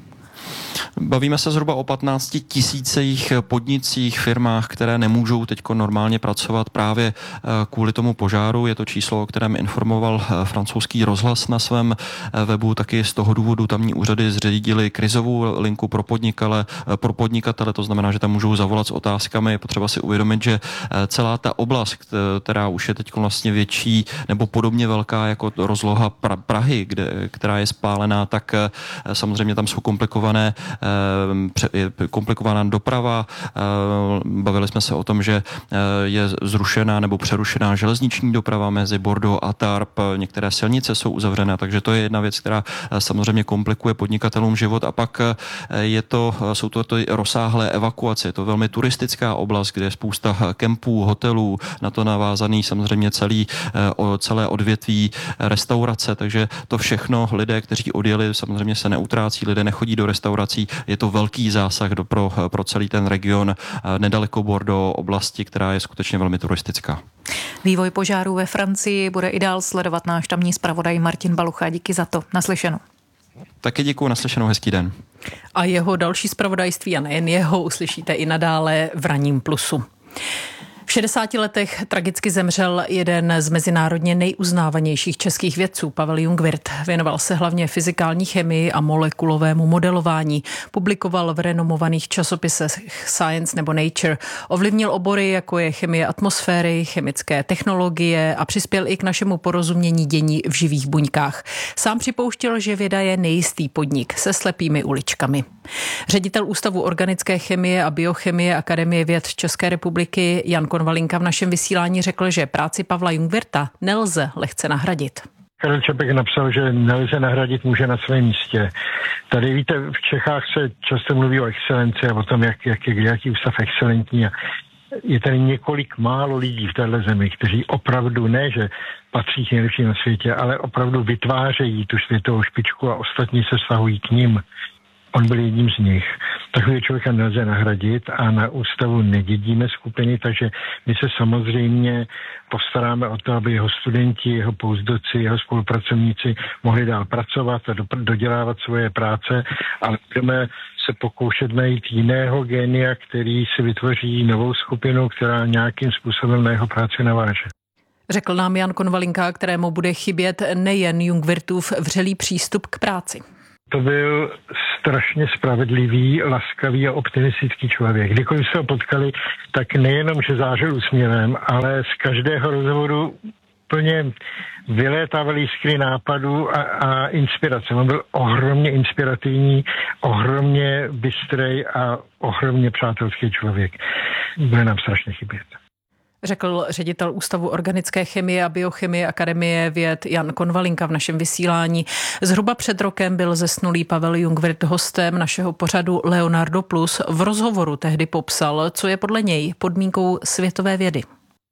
Bavíme se zhruba o patnácti tisících podnicích, firmách, které nemůžou teď normálně pracovat právě kvůli tomu požáru. Je to číslo, o kterém informoval francouzský rozhlas na svém webu. Taky z toho důvodu tamní úřady zřídili krizovou linku pro podnikatele, pro podnikatele, to znamená, že tam můžou zavolat s otázkami. Je potřeba si uvědomit, že celá ta oblast, která už je teď vlastně větší nebo podobně velká jako rozloha Prahy, kde, která je spálená, tak samozřejmě tam jsou komplikované je komplikovaná doprava. Bavili jsme se o tom, že je zrušená nebo přerušená železniční doprava mezi Bordeaux a Tarbes. Některé silnice jsou uzavřené, takže to je jedna věc, která samozřejmě komplikuje podnikatelům život. A pak je to, jsou to ty rozsáhlé evakuace. Je to velmi turistická oblast, kde je spousta kempů, hotelů, na to navázaný samozřejmě celý, celé odvětví restaurace, takže to všechno lidé, kteří odjeli, samozřejmě se neutrácí, lidé nechodí do restaurací. Je to velký zásah do, pro, pro celý ten region nedaleko Bordeaux, oblasti, která je skutečně velmi turistická. Vývoj požárů ve Francii bude i dál sledovat náš tamní zpravodaj Martin Balucha. Díky za to. Naslyšenou. Taky děkuju, naslyšenou, hezký den. A jeho další zpravodajství a nejen jeho uslyšíte i nadále v Ranním plusu. V šedesáti letech tragicky zemřel jeden z mezinárodně nejuznávanějších českých vědců, Pavel Jungwirth. Věnoval se hlavně fyzikální chemii a molekulovému modelování. Publikoval v renomovaných časopisech Science nebo Nature. Ovlivnil obory, jako je chemie atmosféry, chemické technologie a přispěl i k našemu porozumění dění v živých buňkách. Sám připouštěl, že věda je nejistý podnik se slepými uličkami. Ředitel Ústavu organické chemie a biochemie Akademie věd České republiky Jan Konvalinka v našem vysílání řekl, že práci Pavla Jungwirtha nelze lehce nahradit. Karel Čapek napsal, že nelze nahradit muže na svém místě. Tady víte, v Čechách se často mluví o excelenci a o tom, jak, jak je jaký ústav excelentní. A je tady několik málo lidí v téhle zemi, kteří opravdu ne, že patří k nejlepším na světě, ale opravdu vytvářejí tu světovou špičku a ostatní se stahují k nim. On byl jedním z nich. Takového člověka nelze nahradit a na ústavu nedědíme skupiny, takže my se samozřejmě postaráme o to, aby jeho studenti, jeho postdoci, jeho spolupracovníci mohli dál pracovat a dodělávat svoje práce, ale budeme se pokoušet najít jiného génia, který si vytvoří novou skupinu, která nějakým způsobem na jeho práci naváže. Řekl nám Jan Konvalinka, kterému bude chybět nejen Jungwirthův vřelý přístup k práci. To byl strašně spravedlivý, laskavý a optimistický člověk. Kdykoliv se ho potkali, tak nejenom, že zářil úsměvem, ale z každého rozhovoru plně vylétávaly jiskry nápadů a, a inspirace. On byl ohromně inspirativní, ohromně bystrej a ohromně přátelský člověk. Bude nám strašně chybět. Řekl ředitel Ústavu organické chemie a biochemie Akademie věd Jan Konvalinka v našem vysílání. Zhruba před rokem byl zesnulý Pavel Jungwirth hostem našeho pořadu Leonardo Plus. V rozhovoru tehdy popsal, co je podle něj podmínkou světové vědy.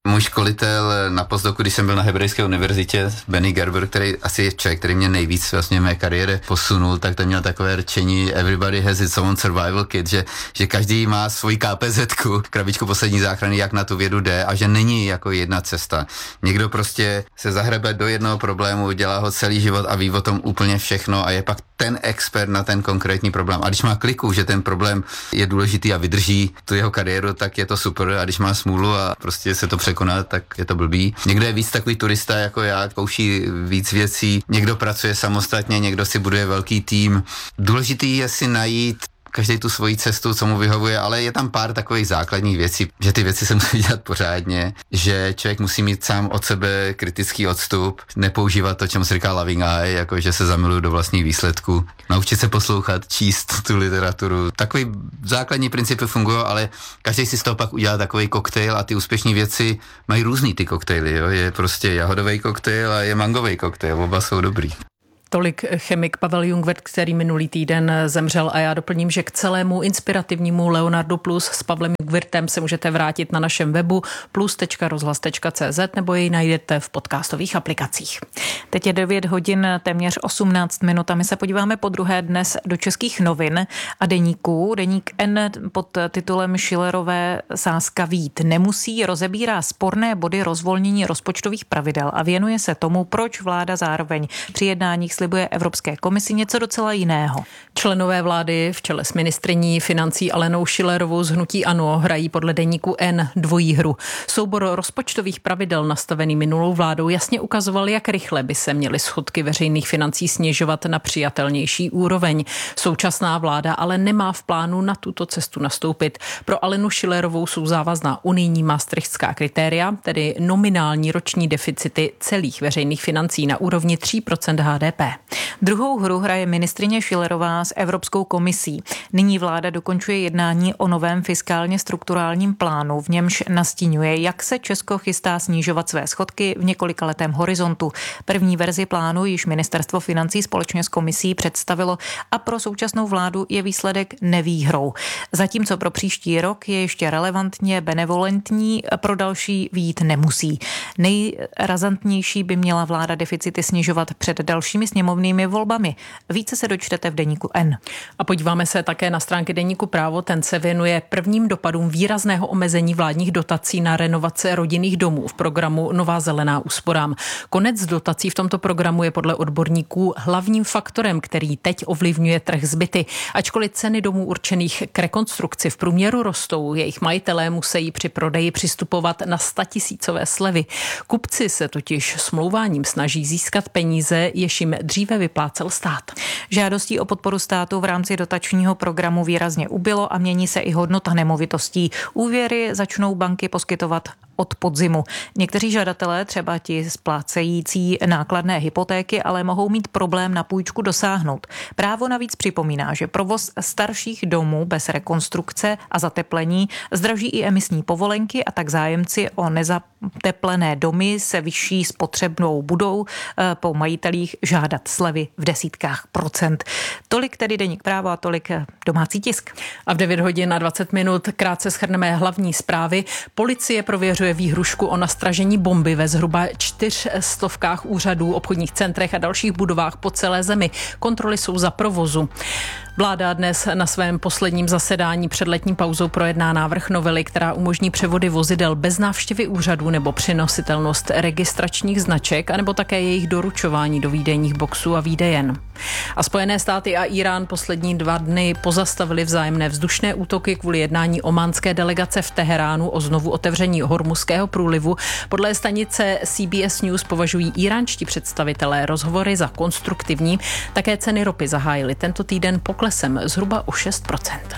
Můj školitel na postdoku, když jsem byl na Hebrejské univerzitě, Benny Gerber, který asi je člověk, který mě nejvíc vlastně v mé kariéře posunul, tak to měl takové rčení everybody has its own survival kit, že, že každý má svoji KPZku, krabičku poslední záchrany, jak na tu vědu jde a že není jako jedna cesta. Někdo prostě se zahrebe do jednoho problému, dělá ho celý život a ví o tom úplně všechno a je pak ten expert na ten konkrétní problém. A když má kliku, že ten problém je důležitý a vydrží tu jeho kariéru, tak je to super. A když má smůlu a prostě se to překoná, tak je to blbý. Někdo je víc takový turista jako já, zkouší víc věcí, někdo pracuje samostatně, někdo si buduje velký tým. Důležitý je si najít každý tu svoji cestu, co mu vyhovuje, ale je tam pár takových základních věcí, že ty věci se musí dělat pořádně, že člověk musí mít sám od sebe kritický odstup, nepoužívat to, čemu se říká loving eye, jako že se zamiluju do vlastních výsledků, naučit se poslouchat, číst tu literaturu. Takový základní principy fungují, ale každý si z toho pak udělá takový koktejl a ty úspěšné věci mají různý ty koktejly, jo? Je prostě jahodový koktejl a je mangový koktejl, oba jsou dobrý. Tolik chemik Pavel Jungwirth, který minulý týden zemřel, a já doplním, že k celému inspirativnímu Leonardu Plus s Pavlem Jungwirthem se můžete vrátit na našem webu plus tečka rozhlas tečka cé zet nebo jej najdete v podcastových aplikacích. Teď je devět hodin, téměř osmnáct minut a my se podíváme po druhé dnes do českých novin a deníků. Deník N pod titulem Schillerové sázka vít nemusí rozebírá sporné body rozvolnění rozpočtových pravidel a věnuje se tomu, proč vláda zároveň při jednáních slibuje Evropské komisi něco docela jiného. Členové vlády v čele s ministryní financí Alenou Schillerovou z hnutí ANO hrají podle deníku N dvojí hru. Soubor rozpočtových pravidel nastavený minulou vládou jasně ukazoval, jak rychle by se měly schodky veřejných financí snižovat na přijatelnější úroveň. Současná vláda ale nemá v plánu na tuto cestu nastoupit. Pro Alenu Schillerovou jsou závazná unijní maastrichtská kritéria, tedy nominální roční deficity celých veřejných financí na úrovni tři procenta há dé pé. Druhou hru hraje ministryně Schillerová s Evropskou komisí. Nyní vláda dokončuje jednání o novém fiskálně strukturálním plánu, v němž nastínuje, jak se Česko chystá snižovat své schodky v několikaletém horizontu. První verzi plánu již ministerstvo financí společně s komisí představilo a pro současnou vládu je výsledek nevýhrou. Zatímco pro příští rok je ještě relevantně benevolentní, pro další vyjít nemusí. Nejrazantnější by měla vláda deficity snižovat před dalšími sněmovnými volbami. Více se dočtete v deníku N. A podíváme se také na stránky deníku Právo, ten se věnuje prvním dopadům výrazného omezení vládních dotací na renovace rodinných domů v programu Nová zelená úsporám. Konec dotací v tomto programu je podle odborníků hlavním faktorem, který teď ovlivňuje trh s byty. Ačkoliv ceny domů určených k rekonstrukci v průměru rostou, jejich majitelé musí při prodeji přistupovat na statisícové slevy. Kupci se totiž smlouváním snaží získat peníze, jež jim dříve vyplácel stát. Žádostí o podporu státu v rámci dotačního programu výrazně ubylo a mění se i hodnota nemovitostí. Úvěry začnou banky poskytovat od podzimu. Někteří žadatelé, třeba ti splácející nákladné hypotéky, ale mohou mít problém na půjčku dosáhnout. Právo navíc připomíná, že provoz starších domů bez rekonstrukce a zateplení zdraží i emisní povolenky a tak zájemci o nezateplené domy se vyšší spotřebnou budou po majitelích žádat slevy v desítkách procent. Tolik tedy deník Právo a tolik domácí tisk. A v devět hodin a dvacet minut krátce shrneme hlavní zprávy. Policie prověřuje výhrušku o nastražení bomby ve zhruba čtyřstovkách úřadů, obchodních centrech a dalších budovách po celé zemi. Kontroly jsou za provozu. Vláda dnes na svém posledním zasedání před letní pauzou projedná návrh novely, která umožní převody vozidel bez návštěvy úřadů nebo přenositelnost registračních značek, anebo také jejich doručování do výdejních boxů a výdejen. A Spojené státy a Irán poslední dva dny pozastavili vzájemné vzdušné útoky kvůli jednání ománské delegace v Teheránu o znovu otevření Hormuzského průlivu. Podle stanice C B S News považují iránští představitelé rozhovory za konstruktivní. Také ceny ropy zahájily tento týden poklesem zhruba o šest procent.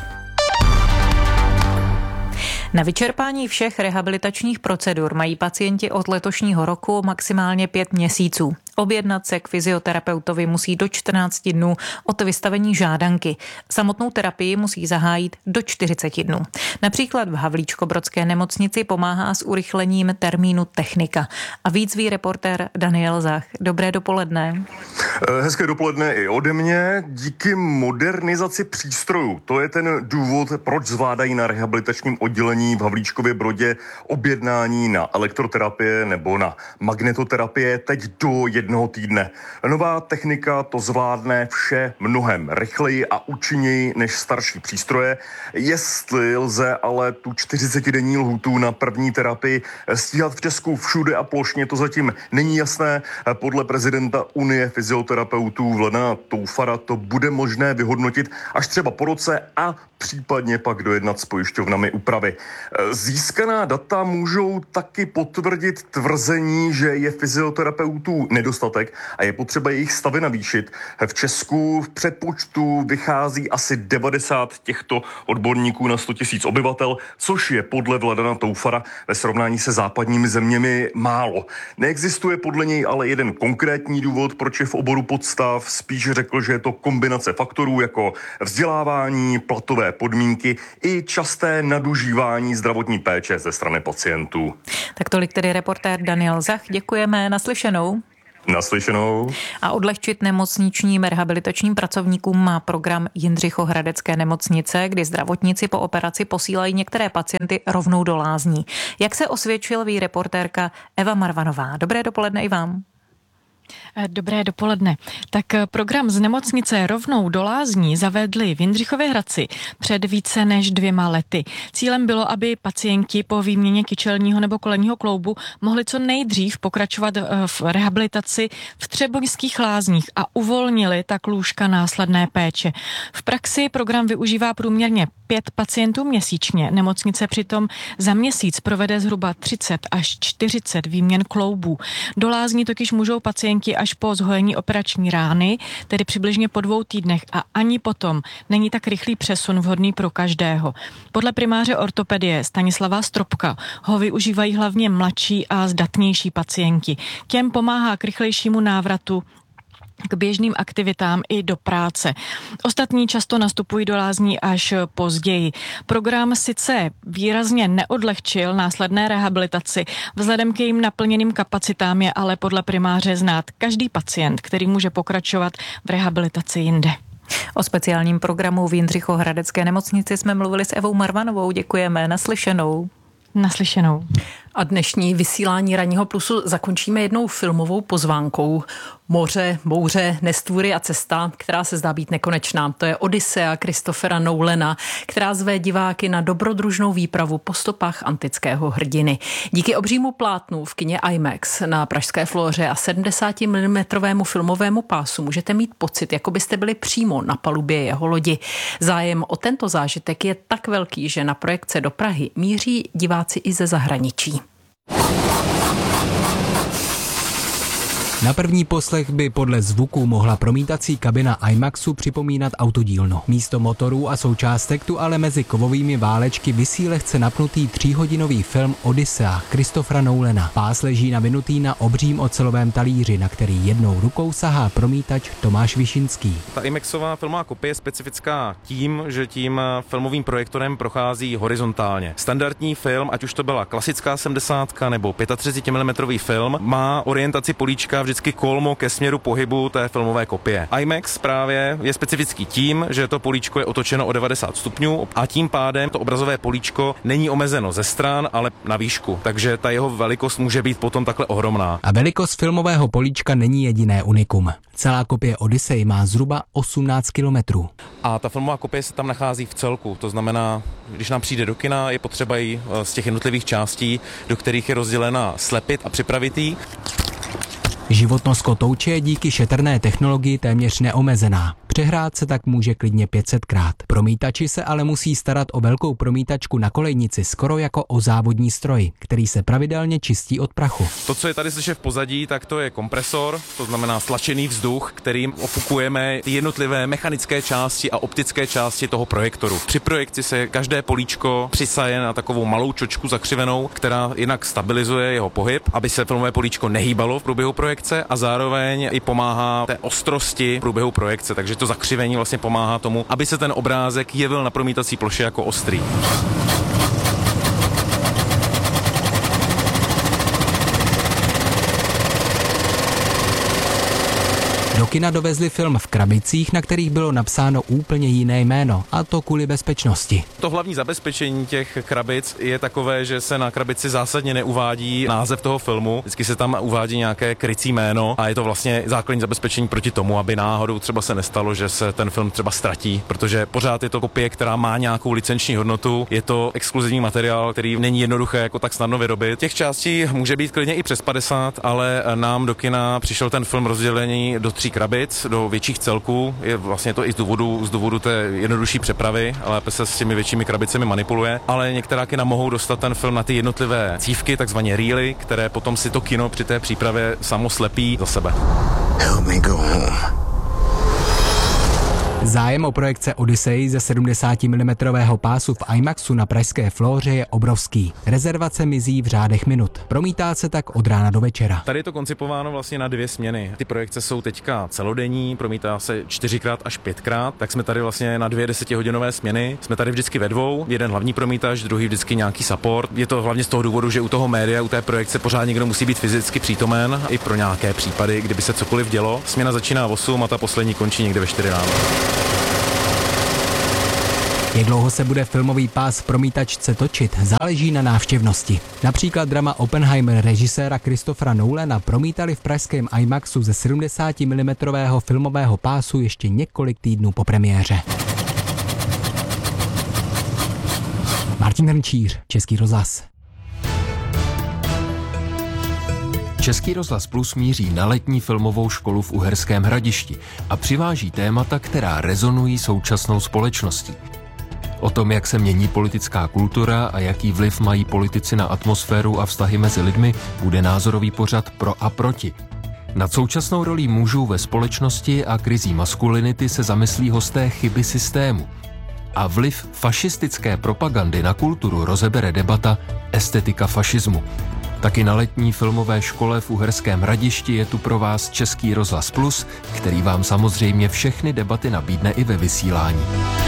Na vyčerpání všech rehabilitačních procedur mají pacienti od letošního roku maximálně pět měsíců. Objednat se k fyzioterapeutovi musí do čtrnáct dnů od vystavení žádanky. Samotnou terapii musí zahájit do čtyřicet dnů. Například v Havlíčkobrodské nemocnici pomáhá s urychlením termínu technika. A víc ví reportér Daniel Zach. Dobré dopoledne. Hezké dopoledne i ode mě. Díky modernizaci přístrojů. To je ten důvod, proč zvládají na rehabilitačním oddělení v Havlíčkově Brodě objednání na elektroterapie nebo na magnetoterapie teď do jednoho týdne. Nová technika to zvládne vše mnohem rychleji a účinněji než starší přístroje. Jestli lze ale tu čtyřicetidenní lhůtu na první terapii stíhat v Česku všude a plošně, to zatím není jasné. Podle prezidenta Unie fyzioterapeutů Vladana Toufara to bude možné vyhodnotit až třeba po roce a případně pak dojednat s pojišťovnami úpravy. Získaná data můžou taky potvrdit tvrzení, že je fyzioterapeutů nedostatek a je potřeba jejich stavy navýšit. V Česku v předpočtu vychází asi devadesát těchto odborníků na sto tisíc obyvatel, což je podle Vladana Toufara ve srovnání se západními zeměmi málo. Neexistuje podle něj ale jeden konkrétní důvod, proč je v oboru podstav. Spíš řekl, že je to kombinace faktorů jako vzdělávání, platové podmínky i časté nadužívání zdravotní péče ze strany pacientů. Tak tolik tedy reportér Daniel Zach. Děkujeme, naslyšenou. Naslyšenou. A odlehčit nemocničním rehabilitačním pracovníkům má program Jindřichohradecké nemocnice, kdy zdravotníci po operaci posílají některé pacienty rovnou do lázní. Jak se osvědčil, ví reportérka Eva Marvanová. Dobré dopoledne i vám. Dobré dopoledne. Tak program z nemocnice rovnou do lázní zavedli v Jindřichově Hradci před více než dvěma lety. Cílem bylo, aby pacienti po výměně kyčelního nebo kolenního kloubu mohli co nejdřív pokračovat v rehabilitaci v třeboňských lázních a uvolnili tak lůžka následné péče. V praxi program využívá průměrně pět pacientů měsíčně. Nemocnice přitom za měsíc provede zhruba třicet až čtyřicet výměn kloubů. Do lázní totiž můžou pacienti až po zhojení operační rány, tedy přibližně po dvou týdnech a ani potom není tak rychlý přesun vhodný pro každého. Podle primáře ortopedie Stanislava Stropka ho využívají hlavně mladší a zdatnější pacienti. Těm pomáhá k rychlejšímu návratu k běžným aktivitám i do práce. Ostatní často nastupují do lázní až později. Program sice výrazně neodlehčil následné rehabilitaci, vzhledem k jejím naplněným kapacitám je ale podle primáře znát každý pacient, který může pokračovat v rehabilitaci jinde. O speciálním programu v Jindřichohradecké nemocnici jsme mluvili s Evou Marvanovou. Děkujeme, naslyšenou. Naslyšenou. A dnešní vysílání Ranního plusu zakončíme jednou filmovou pozvánkou. Moře, bouře, nestvůry a cesta, která se zdá být nekonečná. To je Odyssea Christophera Nolana, která zve diváky na dobrodružnou výpravu po stopách antického hrdiny. Díky obřímu plátnu v kině IMAX na Pražské Flóře a sedmdesátimilimetrovému filmovému pásu můžete mít pocit, jako byste byli přímo na palubě jeho lodi. Zájem o tento zážitek je tak velký, že na projekce do Prahy míří diváci i ze zahraničí. Na první poslech by podle zvuků mohla promítací kabina IMAXu připomínat autodílnu. Místo motorů a součástek tu ale mezi kovovými válečky visí lehce napnutý tříhodinový film Odyssea Christophera Nolana. Pás leží navinutý na obřím ocelovém talíři, na který jednou rukou sahá promítač Tomáš Višinský. Ta IMAXová filmová kopie je specifická tím, že tím filmovým projektorem prochází horizontálně. Standardní film, ať už to byla klasická sedmdesátka nebo třicetipětimilimetrový film, má orientaci políčka vždycky kolmo ke směru pohybu té filmové kopie. IMAX právě je specifický tím, že to políčko je otočeno o devadesát stupňů a tím pádem to obrazové políčko není omezeno ze stran, ale na výšku. Takže ta jeho velikost může být potom takhle ohromná. A velikost filmového políčka není jediné unikum. Celá kopie Odyssey má zhruba osmnáct kilometrů. A ta filmová kopie se tam nachází v celku. To znamená, když nám přijde do kina, je potřeba ji z těch jednotlivých částí, do kterých je rozdělena, slepit a připravit ji. Životnost kotouče je díky šetrné technologii téměř neomezená. Přehrát se tak může klidně pět set krát. Promítači se ale musí starat o velkou promítačku na kolejnici skoro jako o závodní stroj, který se pravidelně čistí od prachu. To, co je tady slyšet v pozadí, tak to je kompresor, to znamená stlačený vzduch, kterým ofukujeme ty jednotlivé mechanické části a optické části toho projektoru. Při projekci se každé políčko přisaje na takovou malou čočku zakřivenou, která jinak stabilizuje jeho pohyb, aby se filmové políčko nehýbalo v průběhu projekce. projekce a zároveň i pomáhá té ostrosti průběhu projekce, takže to zakřivení vlastně pomáhá tomu, aby se ten obrázek jevil na promítací ploše jako ostrý. Do kina dovezli film v krabicích, na kterých bylo napsáno úplně jiné jméno, a to kvůli bezpečnosti. To hlavní zabezpečení těch krabic je takové, že se na krabici zásadně neuvádí název toho filmu, vždycky se tam uvádí nějaké krycí jméno a je to vlastně základní zabezpečení proti tomu, aby náhodou třeba se nestalo, že se ten film třeba ztratí, protože pořád je to kopie, která má nějakou licenční hodnotu, je to exkluzivní materiál, který není jednoduché jako tak snadno vyrobit. Těch částí může být klidně i přes padesát, ale nám do kina přišel ten film rozdělený do tří krabic, do větších celků. Je vlastně to i z důvodu, z důvodu té jednodušší přepravy, ale lépe se s těmi většími krabicemi manipuluje. Ale některá kina mohou dostat ten film na ty jednotlivé cívky, takzvané reely, které potom si to kino při té přípravě samo slepí za sebe. Help me go home. Zájem o projekce Odyssey ze sedmdesát milimetrů pásu v IMAXu na pražské Flóře je obrovský. Rezervace mizí v řádech minut. Promítá se tak od rána do večera. Tady je to koncipováno vlastně na dvě směny. Ty projekce jsou teďka celodenní, promítá se čtyřikrát až pětkrát, tak jsme tady vlastně na dvě desetihodinové směny. Jsme tady vždycky ve dvou, jeden hlavní promítač, druhý vždycky nějaký support. Je to hlavně z toho důvodu, že u toho média, u té projekce pořád někdo musí být fyzicky přítomen i pro nějaké případy, kdyby se cokoliv dělo. Směna začíná v osm a ta poslední končí někde ve čtyři ráno. Jak dlouho se bude filmový pás v promítačce točit, záleží na návštěvnosti. Například drama Oppenheimer režiséra Christophera Nolana promítali v pražském IMAXu ze sedmdesát milimetrů filmového pásu ještě několik týdnů po premiéře. Martin Hrnčíř, Český rozhlas. Český rozhlas Plus míří na letní filmovou školu v Uherském Hradišti a přiváží témata, která rezonují současnou společností. O tom, jak se mění politická kultura a jaký vliv mají politici na atmosféru a vztahy mezi lidmi, bude názorový pořad Pro a proti. Nad současnou rolí mužů ve společnosti a krizí maskulinity se zamyslí hosté chyby systému. A vliv fašistické propagandy na kulturu rozebere debata Estetika fašismu. Taky na letní filmové škole v Uherském Hradišti je tu pro vás Český rozhlas Plus, který vám samozřejmě všechny debaty nabídne i ve vysílání.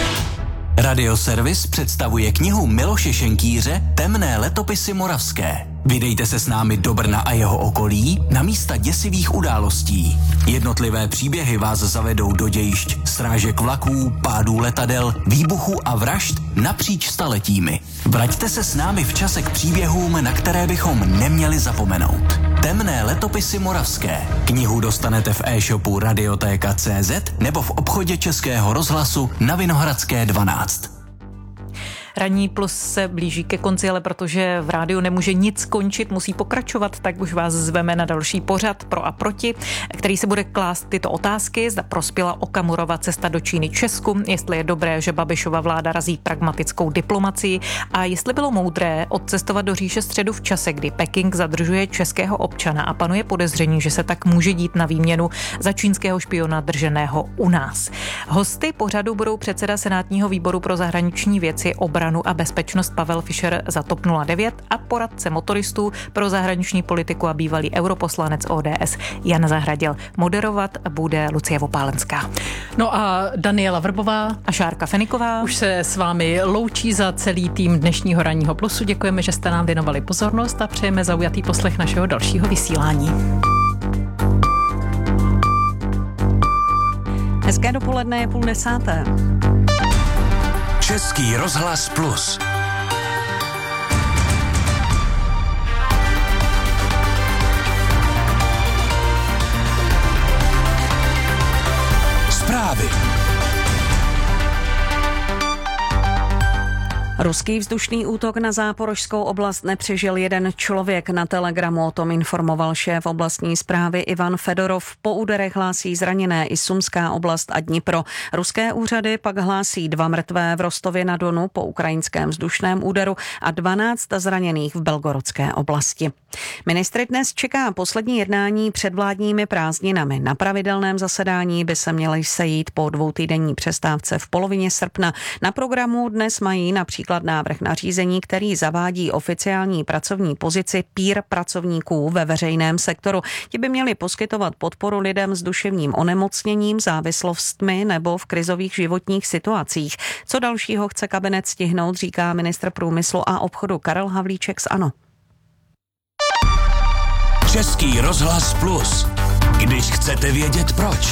Radioservis představuje knihu Miloše Šenkýře Temné letopisy moravské. Vydejte se s námi do Brna a jeho okolí na místa děsivých událostí. Jednotlivé příběhy vás zavedou do dějišť srážek vlaků, pádů letadel, výbuchů a vražd napříč staletími. Vraťte se s námi v čase k příběhům, na které bychom neměli zapomenout. Temné letopisy moravské. Knihu dostanete v e-shopu Radiotéka tečka cé zet nebo v obchodě Českého rozhlasu na Vinohradské dvanáct. Ranní Plus se blíží ke konci, ale protože v rádiu nemůže nic končit, musí pokračovat, tak už vás zveme na další pořad Pro a proti, který se bude klást tyto otázky. Zda prospěla Okamurova cesta do Číny Česku, jestli je dobré, že Babišova vláda razí pragmatickou diplomacii a jestli bylo moudré odcestovat do říše středu v čase, kdy Peking zadržuje českého občana a panuje podezření, že se tak může dít na výměnu za čínského špiona drženého u nás. Hosty pořadu budou předseda Senátního výboru pro zahraniční věci, obranu a bezpečnost Pavel Fischer za TOP nula devět a poradce motoristů pro zahraniční politiku a bývalý europoslanec O D S Jan Zahradil. Moderovat bude Lucie Vopálenská. No a Daniela Vrbová a Šárka Feniková už se s vámi loučí za celý tým dnešního Ranního Plusu. Děkujeme, že jste nám věnovali pozornost a přejeme zaujatý poslech našeho dalšího vysílání. Hezké dopoledne je půl desáté. Český rozhlas Plus. Zprávy. Ruský vzdušný útok na Záporožskou oblast nepřežil jeden člověk. Na Telegramu o tom informoval šéf oblastní správy Ivan Fedorov. Po úderech hlásí zraněné i Sumská oblast a Dnipro. Ruské úřady pak hlásí dva mrtvé v Rostově na Donu po ukrajinském vzdušném úderu a dvanáct zraněných v Belgorodské oblasti. Ministry dnes čeká poslední jednání před vládními prázdninami. Na pravidelném zasedání by se měly sejít po dvoutýdenní přestávce v polovině srpna. Na programu dnes mají například například návrh nařízení, který zavádí oficiální pracovní pozici peer pracovníků ve veřejném sektoru. Ti by měli poskytovat podporu lidem s duševním onemocněním, závislostmi nebo v krizových životních situacích. Co dalšího chce kabinet stihnout, říká ministr průmyslu a obchodu Karel Havlíček z ANO. Český rozhlas Plus. Když chcete vědět proč.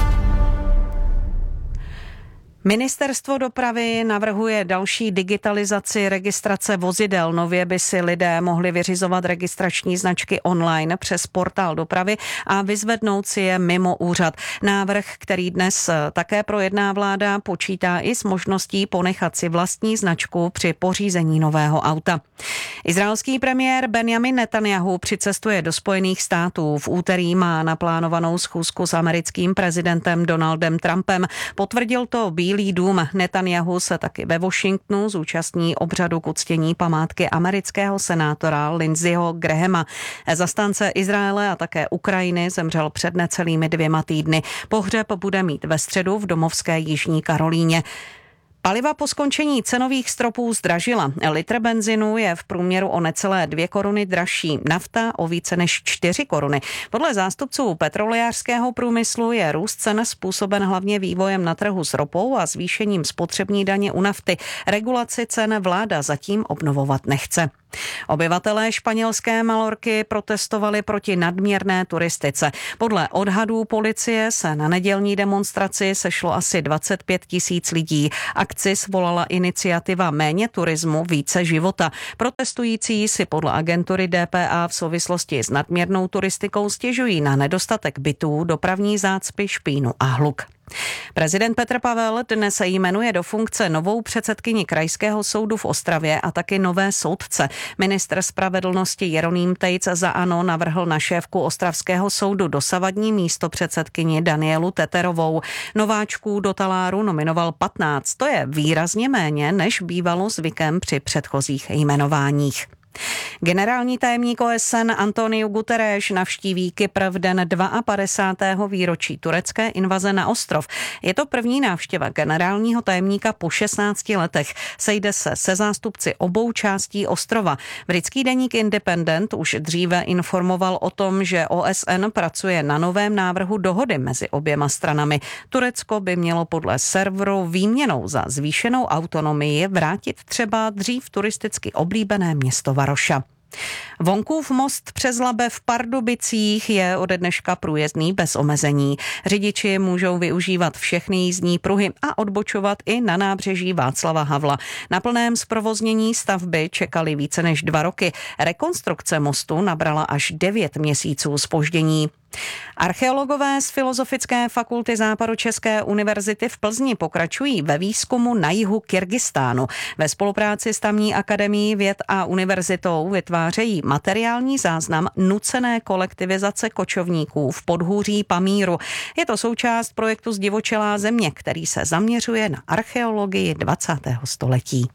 Ministerstvo dopravy navrhuje další digitalizaci registrace vozidel. Nově by si lidé mohli vyřizovat registrační značky online přes portál dopravy a vyzvednout si je mimo úřad. Návrh, který dnes také projedná vláda, počítá i s možností ponechat si vlastní značku při pořízení nového auta. Izraelský premiér Benjamin Netanjahu přicestuje do Spojených států. V úterý má naplánovanou schůzku s americkým prezidentem Donaldem Trumpem. Potvrdil to Bílý dům. Netanjahu se taky ve Washingtonu zúčastní obřadu k uctění památky amerického senátora Lindseyho Grahama. Zastánce Izraele a také Ukrajiny zemřel před necelými dvěma týdny. Pohřeb bude mít ve středu v domovské Jižní Karolíně. Paliva po skončení cenových stropů zdražila. Litr benzinu je v průměru o necelé dvě koruny dražší, nafta o více než čtyři koruny. Podle zástupců petrolejářského průmyslu je růst cen způsoben hlavně vývojem na trhu s ropou a zvýšením spotřební daně u nafty. Regulaci cen vláda zatím obnovovat nechce. Obyvatelé španělské Malorky protestovali proti nadměrné turistice. Podle odhadů policie se na nedělní demonstraci sešlo asi dvacet pět tisíc lidí. Akci svolala iniciativa Méně turismu, více života. Protestující si podle agentury D P A v souvislosti s nadměrnou turistikou stěžují na nedostatek bytů, dopravní zácpy, špínu a hluk. Prezident Petr Pavel dnes jmenuje do funkce novou předsedkyni Krajského soudu v Ostravě a taky nové soudce. Ministr spravedlnosti Jeroným Tejc za ANO navrhl na šéfku Ostravského soudu dosavadní místopředsedkyni Danielu Teterovou. Nováčků do taláru nominoval patnáct. To je výrazně méně, než bývalo zvykem při předchozích jmenováních. Generální tajemník O S N Antonio Guterres navštíví Kypr v den padesátého druhého výročí turecké invaze na ostrov. Je to první návštěva generálního tajemníka po šestnácti letech. Sejde se se zástupci obou částí ostrova. Britský deník Independent už dříve informoval o tom, že O S N pracuje na novém návrhu dohody mezi oběma stranami. Turecko by mělo podle serveru výměnou za zvýšenou autonomii vrátit třeba dřív turisticky oblíbené město Varoša. Vonkův most přes Labe v Pardubicích je ode dneška průjezdný bez omezení. Řidiči můžou využívat všechny jízdní pruhy a odbočovat i na nábřeží Václava Havla. Na plném zprovoznění stavby čekali více než dva roky. Rekonstrukce mostu nabrala až devět měsíců zpoždění. Archeologové z Filozofické fakulty Západočeské univerzity v Plzni pokračují ve výzkumu na jihu Kyrgyzstánu. Ve spolupráci s tamní akademií věd a univerzitou vytvářejí materiální záznam nucené kolektivizace kočovníků v podhůří Pamíru. Je to součást projektu Zdivočelá země, který se zaměřuje na archeologii dvacátého století.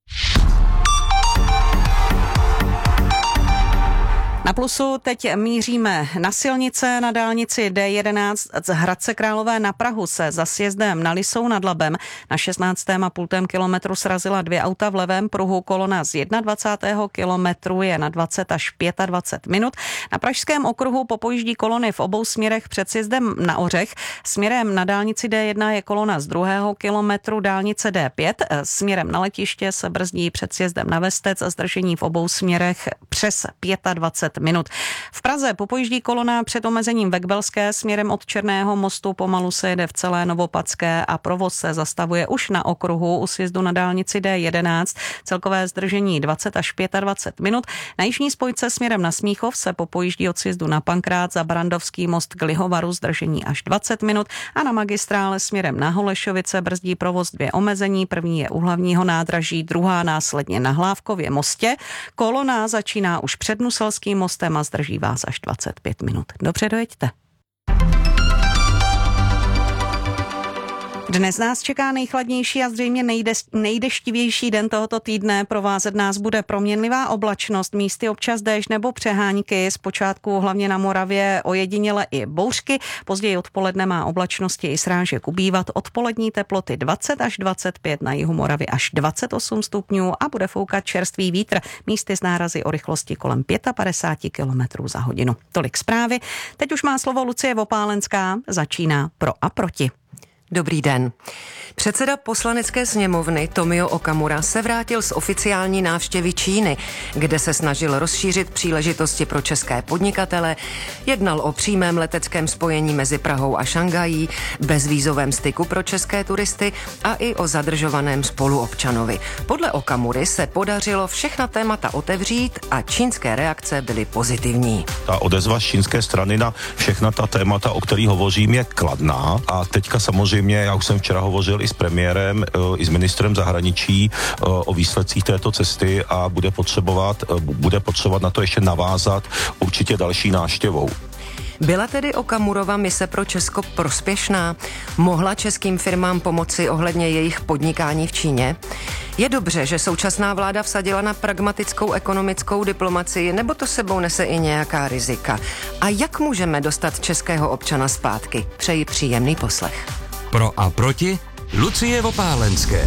Na Plusu teď míříme na silnice. Na dálnici D jedenáct z Hradce Králové na Prahu se za sjezdem na Lisou nad Labem na šestnáctém a půl kilometru srazila dvě auta v levém pruhu. Kolona z dvacátého prvního kilometru je na dvacet až dvacet pět minut. Na Pražském okruhu popojíždí kolony v obou směrech před sjezdem na Ořech. Směrem na dálnici D jedna je kolona z druhého kilometru dálnice D pět. Směrem na letiště se brzdí před sjezdem na Vestec a zdržení v obou směrech přes dvacet pět minut. V Praze popojíždí kolona před omezením Vekbelské směrem od Černého mostu, pomalu se jede v celé Novopadské a provoz se zastavuje už na okruhu u sjezdu na dálnici D jedenáct. Celkové zdržení dvacet až dvacet pět minut. Na jižní spojce směrem na Smíchov se popojíždí od sjezdu na Pankrát za Barandovský most k Lihovaru zdržení až dvacet minut a na magistrále směrem na Holešovice brzdí provoz dvě omezení. První je u hlavního nádraží, druhá následně na Hlávkově mostě. Kolona začíná už před Nuselským mostem a zdrží vás až dvacet pět minut. Dobře, dojeďte. Dnes nás čeká nejchladnější a zřejmě nejde, nejdeštivější den tohoto týdne. Provázet nás bude proměnlivá oblačnost, místy občas déšť nebo přehánky. Zpočátku hlavně na Moravě ojediněle i bouřky. Později odpoledne má oblačnosti i srážek ubývat. Odpolední teploty dvacet až dvacet pět, na jihu Moravy až dvacet osm stupňů a bude foukat čerstvý vítr. Místy s nárazy o rychlosti kolem padesát pět kilometrů za hodinu. Tolik zprávy. Teď už má slovo Lucie Vopálenská. Začíná Pro a proti. Dobrý den. Předseda Poslanecké sněmovny Tomio Okamura se vrátil z oficiální návštěvy Číny, kde se snažil rozšířit příležitosti pro české podnikatele, jednal o přímém leteckém spojení mezi Prahou a Šanghají, bezvízovém styku pro české turisty a i o zadržovaném spoluobčanovi. Podle Okamury se podařilo všechna témata otevřít a čínské reakce byly pozitivní. Ta odezva z čínské strany na všechna ta témata, o kterých hovořím, je kladná a teďka samozřejmě, já už jsem včera hovořil i s premiérem, i s ministrem zahraničí o výsledcích této cesty a bude potřebovat, bude potřebovat na to ještě navázat určitě další návštěvou. Byla tedy Okamurova mise pro Česko prospěšná? Mohla českým firmám pomoci ohledně jejich podnikání v Číně? Je dobře, že současná vláda vsadila na pragmatickou ekonomickou diplomacii, nebo to sebou nese i nějaká rizika? A jak můžeme dostat českého občana zpátky? Přeji příjemný poslech. Pro a proti Lucie Vopálenské.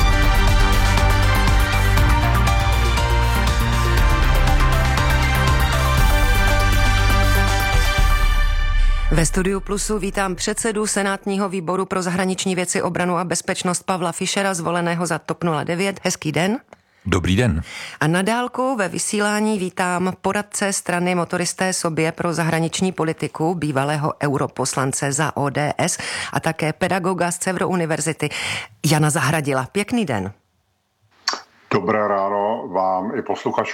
Ve Studiu Plusu vítám předsedu Senátního výboru pro zahraniční věci, obranu a bezpečnost Pavla Fischera, zvoleného za TOP nula devět. Hezký den. Dobrý den. A na dálku ve vysílání vítám poradce strany Motoristé sobě pro zahraniční politiku, bývalého europoslance za O D S a také pedagoga z Cevro univerzity Jana Zahradila. Pěkný den. Dobré ráno vám i posluchačům.